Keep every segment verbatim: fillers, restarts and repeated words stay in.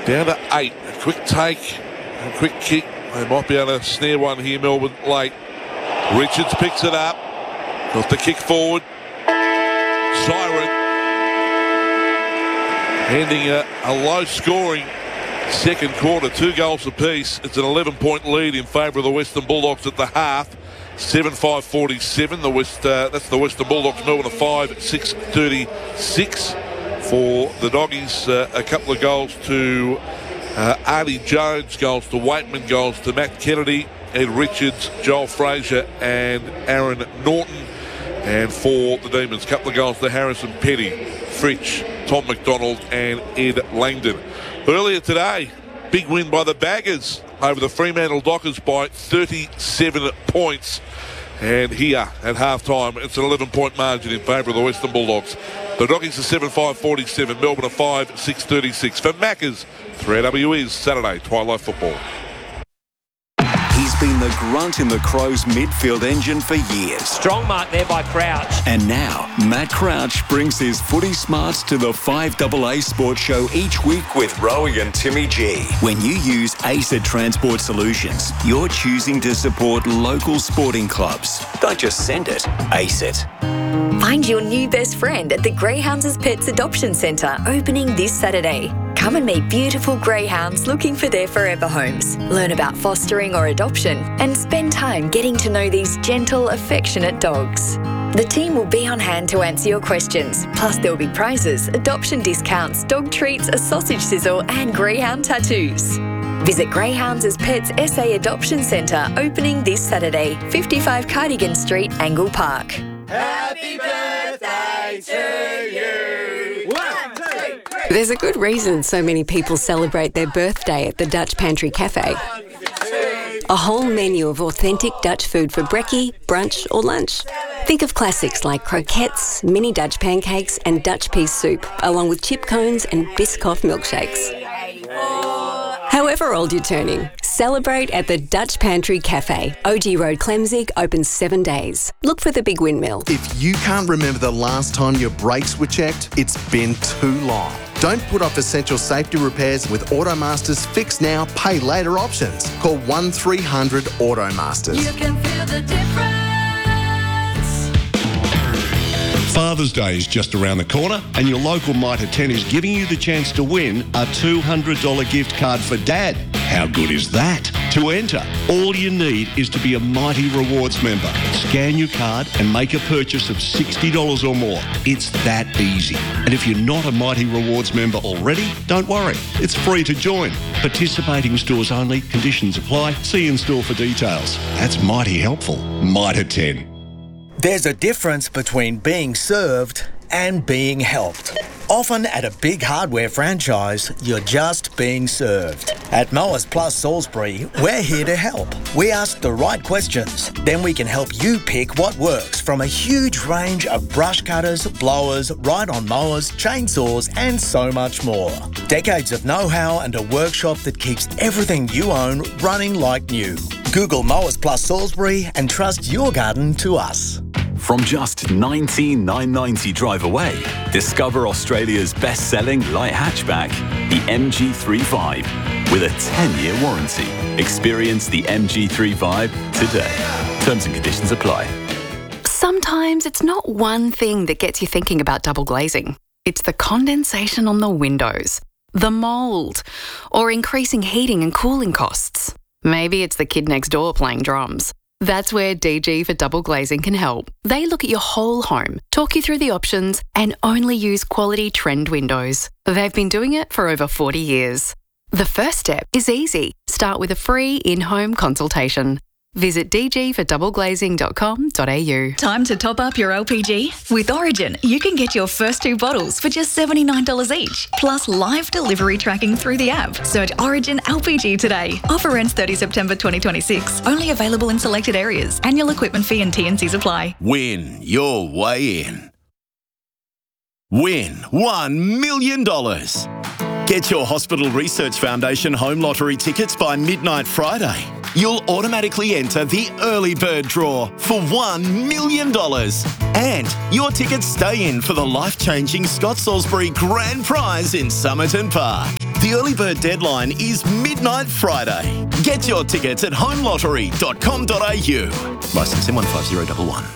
Down to eight. A quick take, a quick kick. They might be able to snare one here, Melbourne, late. Richards picks it up. Got the kick forward. Siren. Ending a, a low-scoring second quarter. Two goals apiece. It's an eleven-point lead in favour of the Western Bulldogs at the half. seven five forty-seven. The West, uh, that's the Western Bulldogs. Melbourne a five six thirty-six for the Doggies. Uh, a couple of goals to uh, Artie Jones, goals to Waitman, goals to Matt Kennedy, Ed Richards, Joel Frazier and Aaron Norton. And for the Demons, a couple of goals to Harrison Petty, Fritsch, Tom McDonald and Ed Langdon. Earlier today, big win by the Baggers over the Fremantle Dockers by thirty-seven points. And here at half-time, it's an eleven-point margin in favour of the Western Bulldogs. The Doggies are seven five forty-seven, Melbourne are five six thirty-six. For Maccas, three A W is Saturday Twilight Football. He's been the grunt in the Crows midfield engine for years. Strong mark there by Crouch. And now, Matt Crouch brings his footy smarts to the five A A Sports Show each week with Rowie and Timmy G. When you use ACET Transport Solutions, you're choosing to support local sporting clubs. Don't just send it, ACET. Find your new best friend at the Greyhounds Pets Adoption Centre, opening this Saturday. Come and meet beautiful greyhounds looking for their forever homes. Learn about fostering or adoption and spend time getting to know these gentle, affectionate dogs. The team will be on hand to answer your questions. Plus there will be prizes, adoption discounts, dog treats, a sausage sizzle and greyhound tattoos. Visit Greyhounds Pets S A Adoption Centre, opening this Saturday, fifty-five Cardigan Street, Angle Park. Happy birthday to you! One, two, three! There's a good reason so many people celebrate their birthday at the Dutch Pantry Cafe. A whole menu of authentic Dutch food for brekkie, brunch or lunch. Think of classics like croquettes, mini Dutch pancakes and Dutch pea soup, along with chip cones and Biscoff milkshakes. However old you're turning, celebrate at the Dutch Pantry Cafe. O G Road, Clemzig, open seven days. Look for the big windmill. If you can't remember the last time your brakes were checked, it's been too long. Don't put off essential safety repairs with Automaster's Fix Now, Pay Later options. Call one three hundred Automasters. You can feel the difference. Father's Day is just around the corner and your local Mitre ten is giving you the chance to win a two hundred dollars gift card for Dad. How good is that? To enter, all you need is to be a Mighty Rewards member. Scan your card and make a purchase of sixty dollars or more. It's that easy. And if you're not a Mighty Rewards member already, don't worry. It's free to join. Participating stores only. Conditions apply. See in store for details. That's mighty helpful. Mitre ten. There's a difference between being served and being helped. Often at a big hardware franchise, you're just being served. At Mowers Plus Salisbury, we're here to help. We ask the right questions, then we can help you pick what works from a huge range of brush cutters, blowers, ride-on mowers, chainsaws and so much more. Decades of know-how and a workshop that keeps everything you own running like new. Google Mowers Plus Salisbury and trust your garden to us. From just nineteen thousand nine hundred ninety drive away, discover Australia's best-selling light hatchback, the M G three Vibe, with a ten-year warranty. Experience the M G three Vibe today. Terms and conditions apply. Sometimes it's not one thing that gets you thinking about double glazing. It's the condensation on the windows, the mould, or increasing heating and cooling costs. Maybe it's the kid next door playing drums. That's where D G for Double Glazing can help. They look at your whole home, talk you through the options, and only use quality trend windows. They've been doing it for over forty years. The first step is easy. Start with a free in-home consultation. Visit d g for double glazing dot com dot a u. Time to top up your L P G? With Origin, you can get your first two bottles for just seventy-nine dollars each, plus live delivery tracking through the app. Search Origin L P G today. Offer ends thirtieth September twenty twenty-six. Only available in selected areas. Annual equipment fee and T and Cs apply. Win your way in. Win one million dollars. Get your Hospital Research Foundation home lottery tickets by midnight Friday. You'll automatically enter the early bird draw for one million dollars. And your tickets stay in for the life-changing Scott Salisbury Grand Prize in Somerton Park. The early bird deadline is midnight Friday. Get your tickets at home lottery dot com dot a u. Licence M one five zero one one.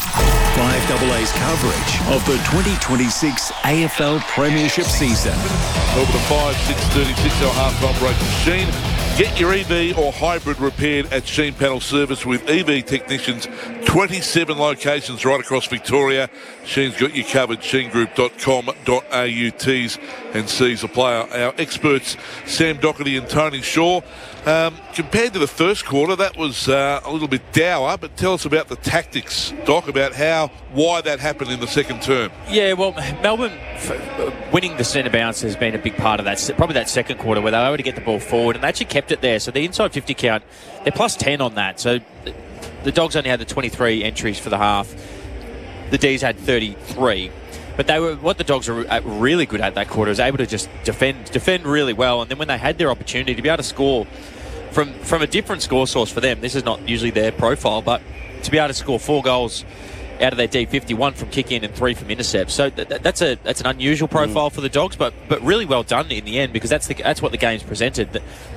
five double A's coverage of the twenty twenty-six A F L Premiership season. Over the five, six thirty-six, our half-time break machine. Get your E V or hybrid repaired at Sheen Panel Service with E V technicians, twenty-seven locations right across Victoria. Sheen's got you covered, sheen group dot com dot a u. T's and C's apply. Our experts, Sam Doherty and Tony Shaw. Um, compared to the first quarter, that was uh, a little bit dour, but tell us about the tactics, Doc, about how, why that happened in the second term. Yeah, well, Melbourne f- winning the centre bounce has been a big part of that, probably that second quarter where they were able to get the ball forward, and they actually kept it there. So the inside fifty count, they're plus ten on that. So the Dogs only had the twenty-three entries for the half. The D's had thirty-three. But they were what the Dogs were really good at that quarter was able to just defend defend really well, and then when they had their opportunity to be able to score from from a different score source for them, this is not usually their profile, but to be able to score four goals out of their D fifty, one from kick in and three from intercepts. So th- that's a that's an unusual profile mm. for the Dogs, but but really well done in the end, because that's the that's what the game's presented.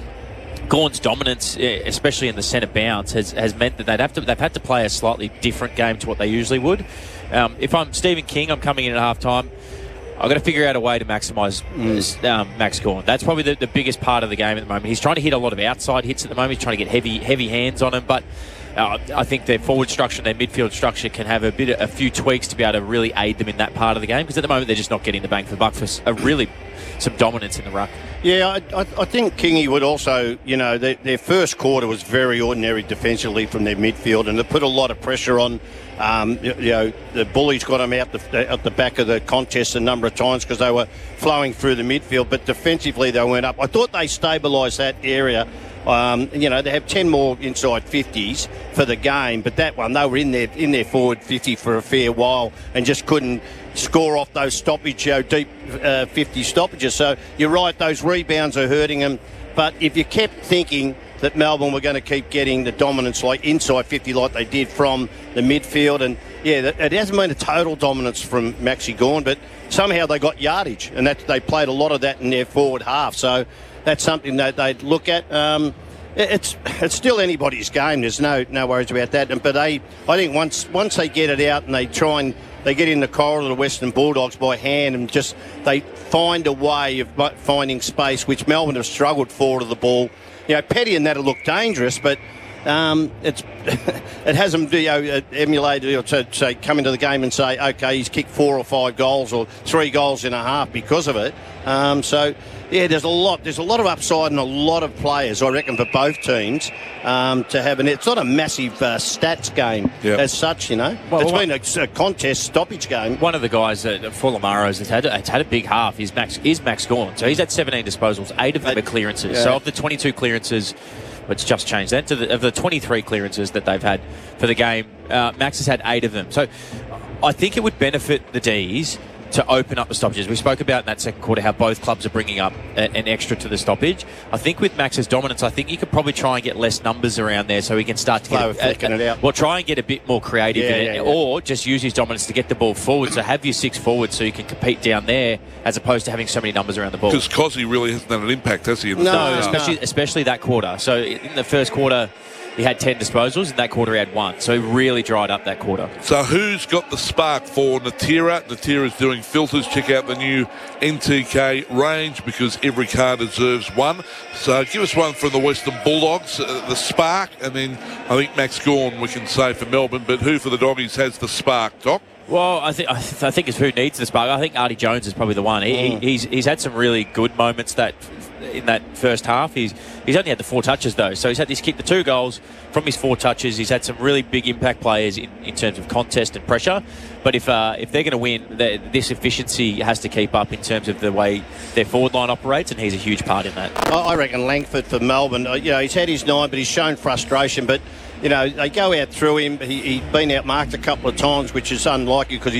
Gawn's dominance, especially in the centre bounce, has, has meant that they'd have to they've had to play a slightly different game to what they usually would. Um, if I'm Stephen King, I'm coming in at half time, I've got to figure out a way to maximise mm. um, Max Gawn. That's probably the, the biggest part of the game at the moment. He's trying to hit a lot of outside hits at the moment. He's trying to get heavy heavy hands on him, but uh, I think their forward structure and their midfield structure can have a bit a few tweaks to be able to really aid them in that part of the game, because at the moment they're just not getting the bang for the buck for a really some dominance in the ruck. Yeah, I, I, I think Kingy would also, you know, their, their first quarter was very ordinary defensively from their midfield, and they put a lot of pressure on. Um, you, you know, the Bullies got them out the, out the back of the contest a number of times because they were flowing through the midfield, but defensively they went up. I thought they stabilised that area. Um, you know, they have ten more inside fifties for the game, but that one, they were in their in their forward fifty for a fair while and just couldn't score off those stoppage, you know, deep uh, fifty stoppages. So you're right, those rebounds are hurting them. But if you kept thinking that Melbourne were going to keep getting the dominance like inside fifty like they did from the midfield, and yeah, it hasn't been a total dominance from Maxi Gawn, but somehow they got yardage, and that they played a lot of that in their forward half. So that's something that they'd look at. Um, it's it's still anybody's game. There's no no worries about that. But they, I think once once they get it out and they try and they get in the corridor of the Western Bulldogs by hand and just they find a way of finding space, which Melbourne have struggled for to the ball. You know, Petty and that'll look dangerous, but um, it's it hasn't, you know, emulated or to say come into the game and say, okay, he's kicked four or five goals or three goals and a half because of it. Um, so yeah, there's a lot there's a lot of upside and a lot of players, I reckon, for both teams um, to have, and it's not a massive uh, stats game yep. as such, you know. Well, it's well, been a, a contest stoppage game. One of the guys at Fulamaros has had has had a big half is Max is Max Gawn. So he's had seventeen disposals, eight of them are clearances. Yeah. So of the twenty-two clearances, it's just changed that to the, of the twenty-three clearances that they've had for the game, uh, Max has had eight of them. So I think it would benefit the D's to open up the stoppages. We spoke about in that second quarter how both clubs are bringing up a, an extra to the stoppage. I think with Max's dominance, I think you could probably try and get less numbers around there so he can start to get a, a, a, it out. Well, try and get a bit more creative yeah, in it, yeah, yeah. or just use his dominance to get the ball forward. So have your six forward so you can compete down there as opposed to having so many numbers around the ball. Because Cozzy really hasn't had an impact, has he? No, no, especially especially that quarter. So in the first quarter, he had ten disposals. In that quarter, he had one. So he really dried up that quarter. So who's got the spark for Natira? Natira's doing filters. Check out the new N T K range because every car deserves one. So give us one from the Western Bulldogs, uh, the spark, and then I think Max Gawn we can say for Melbourne. But who for the Doggies has the spark, Doc? Well, I think I, th- I think it's who needs the spark. I think Artie Jones is probably the one. He, mm. he, he's he's had some really good moments that in that first half. He's he's only had the four touches though, so he's had he's kicked the two goals from his four touches. He's had some really big impact players in, in terms of contest and pressure. But if uh, if they're going to win, this efficiency has to keep up in terms of the way their forward line operates, and he's a huge part in that. I reckon Langford for Melbourne. You know, he's had his nine, but he's shown frustration. But you know, they go out through him. He, he's been outmarked a couple of times, which is unlikely because he,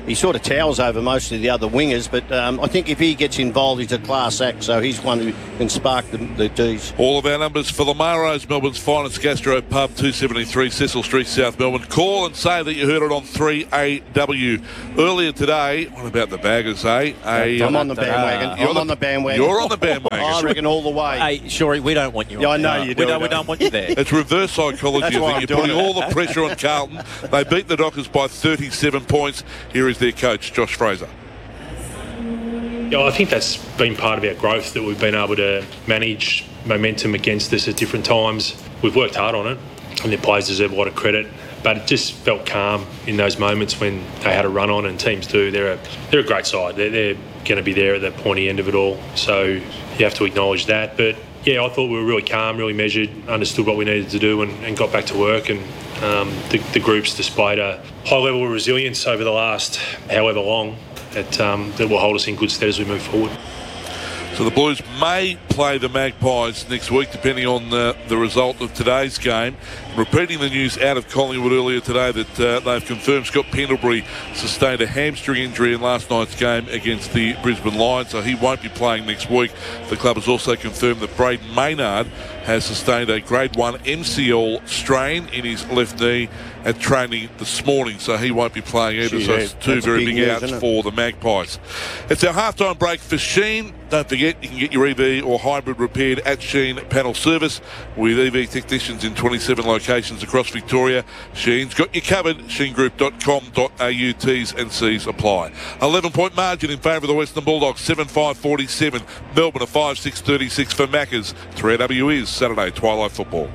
he sort of towers over most of the other wingers. But um, I think if he gets involved, he's a class act. So he's one who can spark the, the D's. All of our numbers for the Maros, Melbourne's finest gastro pub, two seventy-three Cecil Street, South Melbourne. Call and say that you heard it on three A W. Earlier today, what about the Baggers, eh? A, I'm on the bandwagon. You're I'm the, on the bandwagon. You're on the bandwagon. I reckon all the way. Hey, Shorey, we don't want you. Yeah, on I know there. you do. We don't, we don't want you there. It's reverse psychology. That's I why think I'm you're putting doing all the pressure on Carlton. They beat the Dockers by thirty-seven points. Here is their coach, Josh Fraser. Yeah, I think that's been part of our growth, that we've been able to manage momentum against us at different times. We've worked hard on it, and the players deserve a lot of credit. But it just felt calm in those moments when they had a run on, and teams do. They're a they're a great side. They're, they're going to be there at the pointy end of it all. So you have to acknowledge that. But yeah, I thought we were really calm, really measured, understood what we needed to do, and, and got back to work. And um, the, the group's displayed a high level of resilience over the last however long that, um, that will hold us in good stead as we move forward. So the Blues may play the Magpies next week, depending on the, the result of today's game. Repeating the news out of Collingwood earlier today that uh, they've confirmed Scott Pendlebury sustained a hamstring injury in last night's game against the Brisbane Lions, so he won't be playing next week. The club has also confirmed that Braden Maynard has sustained a grade one M C L strain in his left knee at training this morning, so he won't be playing either. Gee, so yeah, it's two that's very big big news, outs isn't it? for the Magpies. It's our halftime break for Sheen. Don't forget, you can get your E V or hybrid repaired at Sheen Panel Service with E V technicians in twenty-seven locations across Victoria. Sheen's got you covered. sheen group dot com dot a u. T's and C's apply. eleven point margin in favour of the Western Bulldogs, seven five forty-seven. Melbourne a five six thirty-six for Maccas. three A W is Saturday Twilight Football.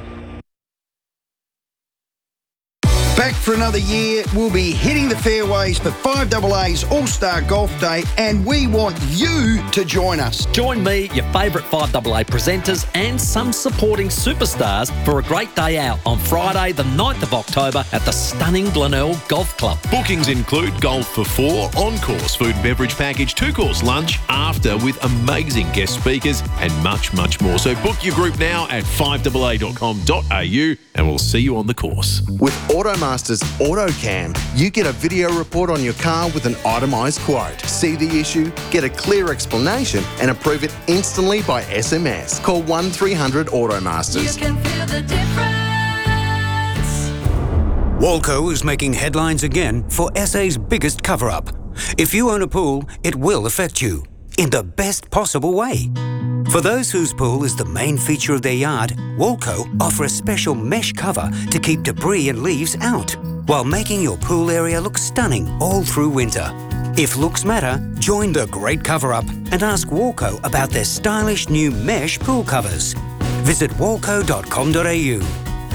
Back for another year, we'll be hitting the fairways for five A A's All-Star Golf Day, and we want you to join us. Join me, your favourite five A A presenters and some supporting superstars for a great day out on Friday the ninth of October at the stunning Glenelg Golf Club. Bookings include golf for four, on-course food and beverage package, two-course lunch, after with amazing guest speakers and much, much more. So book your group now at five A A dot com dot a u and we'll see you on the course. With Automasters AutoCam, you get a video report on your car with an itemised quote. See the issue, get a clear explanation and approve it instantly by S M S. Call one three hundred Automasters. You can feel the difference. Walco is making headlines again for S A's biggest cover-up. If you own a pool, it will affect you in the best possible way. For those whose pool is the main feature of their yard, Walco offer a special mesh cover to keep debris and leaves out, while making your pool area look stunning all through winter. If looks matter, join the great cover-up and ask Walco about their stylish new mesh pool covers. Visit walco dot com dot a u.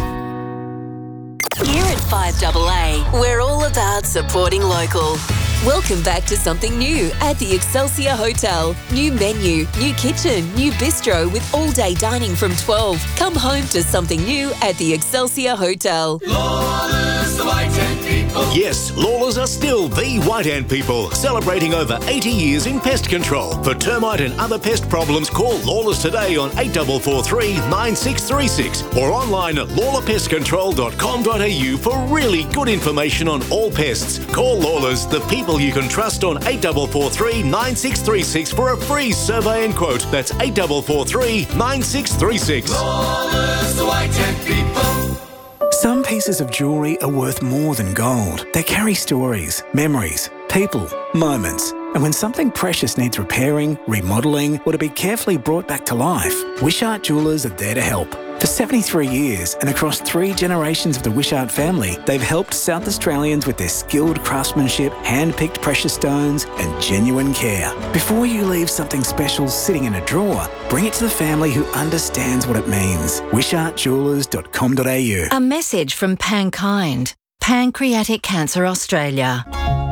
Here at five A A, we're all about supporting local. Welcome back to something new at the Excelsior Hotel. New menu, new kitchen, new bistro with all-day dining from twelve. Come home to something new at the Excelsior Hotel. Lawlers, the White Ant People. Yes, Lawlers are still the White Ant People, celebrating over eighty years in pest control. For termite and other pest problems, call Lawlers today on eight four four three, nine six three six or online at lawler pest control dot com dot a u for really good information on all pests. Call Lawlers, the people you can trust, on eight four four three, nine six three six for a free survey and quote. That's eight four four three, nine six three six. Lawlers, the White Ant People. Some pieces of jewellery are worth more than gold. They carry stories, memories, people, moments. And when something precious needs repairing, remodelling, or to be carefully brought back to life, Wishart Jewellers are there to help. For seventy-three years and across three generations of the Wishart family, they've helped South Australians with their skilled craftsmanship, hand-picked precious stones and genuine care. Before you leave something special sitting in a drawer, bring it to the family who understands what it means. wishart jewellers dot com dot a u. A message from Pankind, Pancreatic Cancer Australia.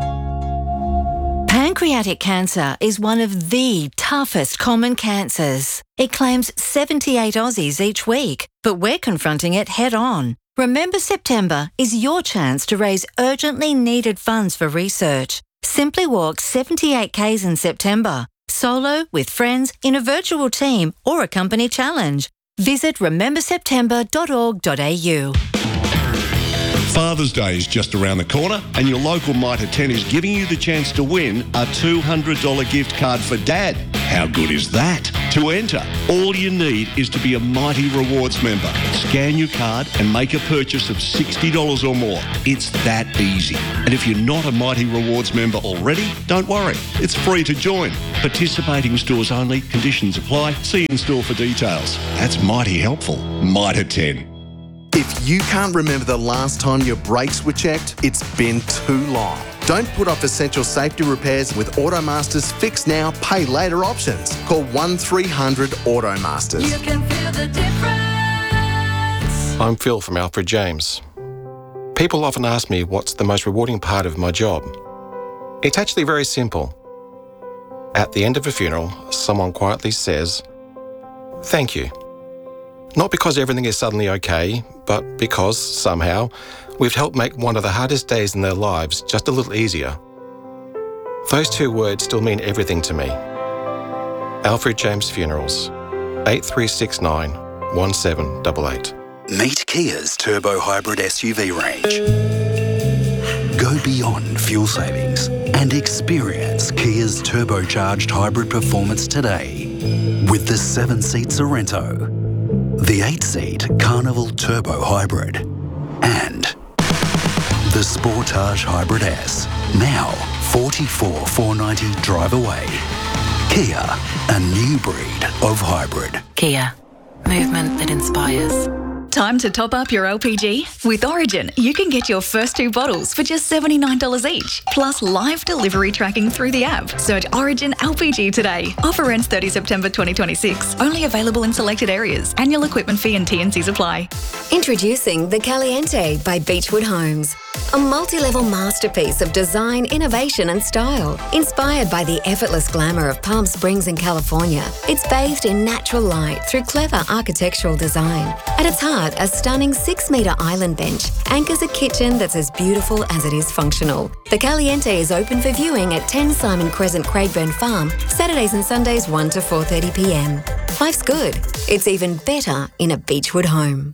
Pancreatic cancer is one of the toughest common cancers. It claims seventy-eight Aussies each week, but we're confronting it head on. Remember September is your chance to raise urgently needed funds for research. Simply walk seventy-eight kays in September, solo, with friends, in a virtual team or a company challenge. Visit remember september dot org dot a u. Father's Day is just around the corner and your local Mitre ten is giving you the chance to win a two hundred dollars gift card for Dad. How good is that? To enter, all you need is to be a Mighty Rewards member. Scan your card and make a purchase of sixty dollars or more. It's that easy. And if you're not a Mighty Rewards member already, don't worry. It's free to join. Participating stores only. Conditions apply. See in store for details. That's mighty helpful. Mitre ten. If you can't remember the last time your brakes were checked, it's been too long. Don't put off essential safety repairs with Automaster's Fix Now, Pay Later options. Call one three hundred Automasters. You can feel the difference. I'm Phil from Alfred James. People often ask me what's the most rewarding part of my job. It's actually very simple. At the end of a funeral, someone quietly says, "Thank you." Not because everything is suddenly okay, but because, somehow, we've helped make one of the hardest days in their lives just a little easier. Those two words still mean everything to me. Alfred James Funerals, eight three six nine, one seven eight eight. Meet Kia's turbo hybrid S U V range. Go beyond fuel savings and experience Kia's turbocharged hybrid performance today with the seven-seat Sorrento, the eight-seat Carnival Turbo Hybrid, and the Sportage Hybrid S. Now forty-four thousand four hundred ninety drive away. Kia, a new breed of hybrid. Kia, movement that inspires. Time to top up your L P G? With Origin, you can get your first two bottles for just seventy-nine dollars each, plus live delivery tracking through the app. Search Origin L P G today. Offer ends thirtieth September twenty twenty-six. Only available in selected areas. Annual equipment fee and T and Cs apply. Introducing the Caliente by Beechwood Homes. A multi-level masterpiece of design, innovation and style. Inspired by the effortless glamour of Palm Springs in California, it's bathed in natural light through clever architectural design. At its heart, a stunning six-metre island bench anchors a kitchen that's as beautiful as it is functional. The Caliente is open for viewing at ten Simon Crescent, Craigburn Farm, Saturdays and Sundays one to four thirty p m. Life's good. It's even better in a Beechwood home.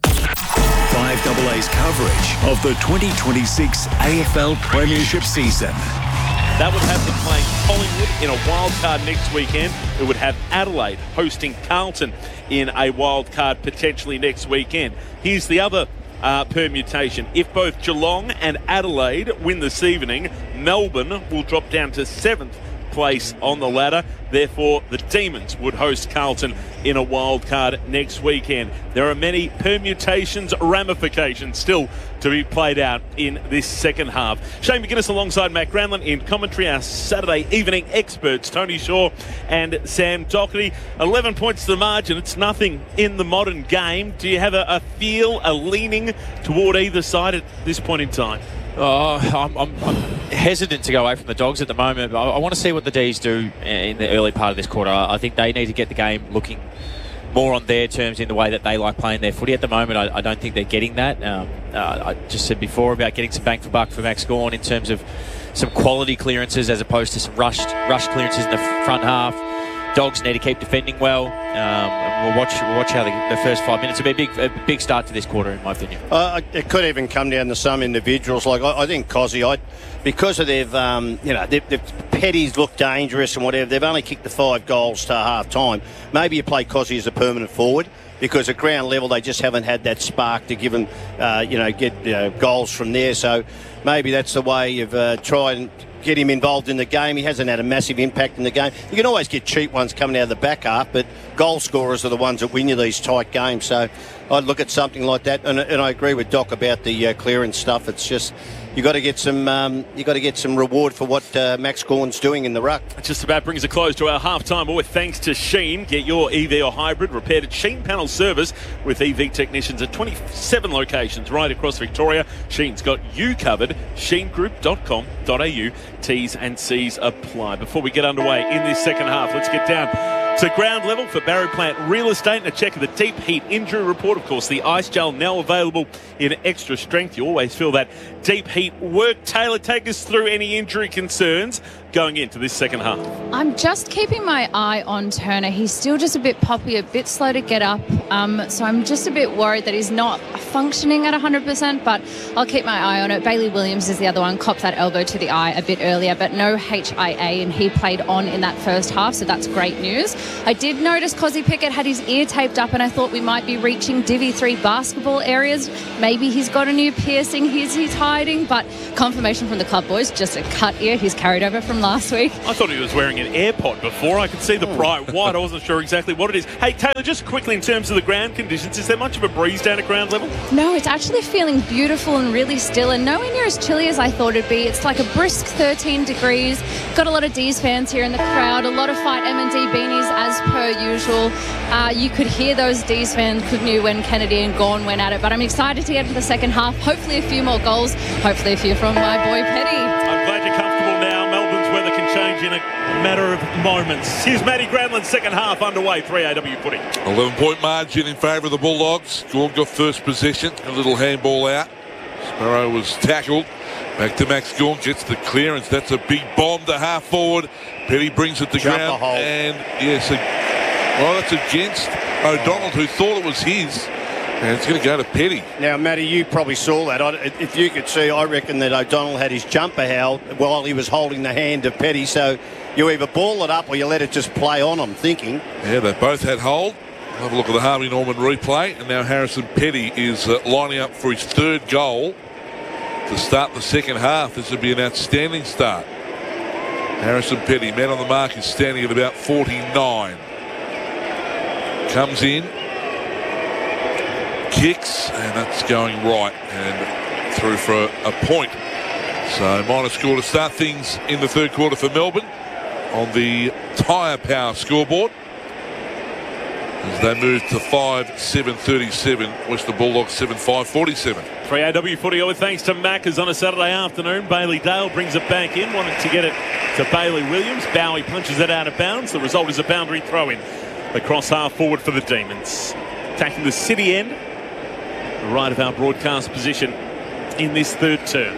five A A's coverage of the twenty twenty-six A F L Premiership season. That would have them playing Collingwood in a wild card next weekend. It would have Adelaide hosting Carlton in a wild card potentially next weekend. Here's the other uh, permutation. If both Geelong and Adelaide win this evening, Melbourne will drop down to seventh place on the ladder. Therefore, the Demons would host Carlton in a wild card next weekend. There are many permutations, ramifications still to be played out in this second half. Shane McGuinness alongside Matt Granlund in commentary. Our Saturday evening experts, Tony Shaw and Sam Doherty. eleven points to the margin. It's nothing in the modern game. Do you have a, a feel, a leaning toward either side at this point in time? Oh, I'm, I'm, I'm hesitant to go away from the Dogs at the moment. I, I want to see what the D's do in the early part of this quarter. I think they need to get the game looking more on their terms in the way that they like playing their footy. At the moment, I, I don't think they're getting that. Um, uh, I just said before about getting some bang for buck for Max Gawn in terms of some quality clearances as opposed to some rushed rush clearances in the front half. Dogs need to keep defending well. Um, and we'll watch we'll watch how the, the first five minutes will be a big, a big start to this quarter, in my opinion. Uh, it could even come down to some individuals. Like I, I think Cozzy, I, because of their, um, you know, their, their petties look dangerous and whatever. They've only kicked the five goals to half time. Maybe you play Cozzy as a permanent forward, because at ground level they just haven't had that spark to give them, uh, you know, get you know, goals from there. So maybe that's the way you've uh, tried and get him involved in the game. He hasn't had a massive impact in the game. You can always get cheap ones coming out of the back half, but goal scorers are the ones that win you these tight games. So I'd look at something like that, and, and I agree with Doc about the uh, clearance stuff. It's just you got to get some um, you got to get some reward for what uh, Max Gawn's doing in the ruck. It just about brings a close to our half-time hour thanks to Sheen. Get your E V or hybrid repaired at Sheen Panel Service with E V technicians at twenty-seven locations right across Victoria. Sheen's got you covered. sheen group dot com dot a u. T's and C's apply. Before we get underway in this second half, let's get down to ground level for Barry Plant Real Estate and a check of the deep heat injury report. Of course, the ice gel now available in extra strength. You always feel that deep heat work. Taylor, take us through any injury concerns going into this second half? I'm just keeping my eye on Turner. He's still just a bit poppy, a bit slow to get up. Um, so I'm just a bit worried that he's not functioning at one hundred percent, but I'll keep my eye on it. Bailey Williams is the other one, copped that elbow to the eye a bit earlier, but no H I A, and he played on in that first half, so that's great news. I did notice Cozzy Pickett had his ear taped up, and I thought we might be reaching Divi three basketball areas. Maybe he's got a new piercing he's, he's hiding, but confirmation from the club boys, just a cut ear he's carried over from last week. I thought he was wearing an AirPod before. I could see the bright white. I wasn't sure exactly what it is. Hey, Taylor, just quickly in terms of the ground conditions, is there much of a breeze down at ground level? No, it's actually feeling beautiful and really still, and nowhere near as chilly as I thought it'd be. It's like a brisk thirteen degrees. Got a lot of D's fans here in the crowd, a lot of Fight M and D beanies as per usual. Uh, you could hear those D's fans, couldn't you, when Kennedy and Gawn went at it, but I'm excited to get to the second half. Hopefully a few more goals, hopefully a few from my boy Petty. I'm glad you're comfortable now. Melbourne's weather can change in a matter of moments. Here's Matty Granlund's second half underway. three A W footy. eleven point margin in favour of the Bulldogs. Gawn got first possession. A little handball out. Sparrow was tackled. Back to Max Gawn. Gets the clearance. That's a big bomb to half forward. Petty brings it to Jumper ground. hole. And yes, a, well, that's against O'Donnell, who thought it was his. And it's going to go to Petty. Now, Matty, you probably saw that. I, if you could see, I reckon that O'Donnell had his jumper held while he was holding the hand of Petty. So you either ball it up or you let it just play on, I'm thinking. Yeah, they both had hold. Have a look at the Harvey Norman replay. And now Harrison Petty is uh, lining up for his third goal to start the second half. This would be an outstanding start. Harrison Petty, man on the mark, is standing at about forty-nine. Comes in. Kicks, and that's going right and through for a, a point. So minor score to start things in the third quarter for Melbourne on the Tyre Power scoreboard as they move to five seven thirty-seven. Western Bulldogs seven five forty-seven. three A W footy with thanks to Macca's on a Saturday afternoon. Bailey Dale brings it back in, wanting to get it to Bailey Williams. Bowie punches it out of bounds. The result is a boundary throw in across half forward for the Demons. Attacking the city end. The right of our broadcast position in this third term.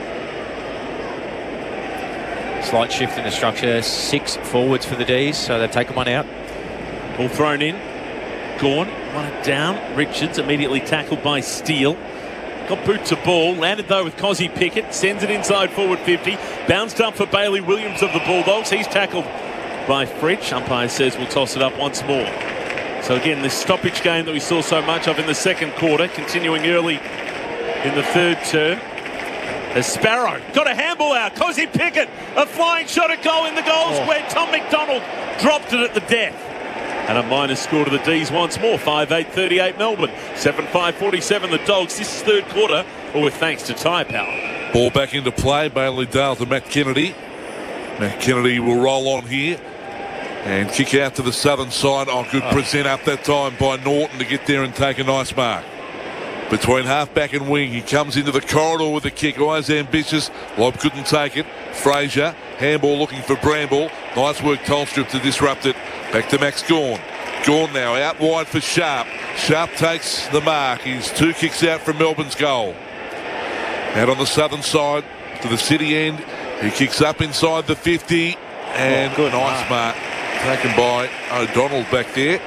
Slight shift in the structure. Six forwards for the D's, so they've taken one out. Ball thrown in. Gawn, one it down. Richards immediately tackled by Steele. Got boot to ball. Landed though with Cozzy Pickett. Sends it inside forward fifty. Bounced up for Bailey Williams of the Bulldogs. He's tackled by Fritsch. Umpire says we'll toss it up once more. So again, this stoppage game that we saw so much of in the second quarter, continuing early in the third term. As Sparrow got a handball out. Cozzy Pickett, a flying shot at goal in the goal square. Oh. Tom McDonald dropped it at the death. And a minus score to the D's once more. five eight thirty-eight Melbourne. seven five forty-seven the Dogs. This is third quarter, all with thanks to Tyre Power. Ball back into play. Bailey Dale to Matt Kennedy. Matt Kennedy will roll on here. And kick out to the southern side. Oh, good oh. present up that time by Norton to get there and take a nice mark. Between half-back and wing, he comes into the corridor with the kick. Eyes ambitious. Lobb couldn't take it. Fraser, handball looking for Bramble. Nice work, Tolstrup to disrupt it. Back to Max Gawn. Gawn now out wide for Sharp. Sharp takes the mark. He's two kicks out from Melbourne's goal. Out on the southern side to the city end. He kicks up inside the fifty. And oh, good nice mark. Taken by O'Donnell back there.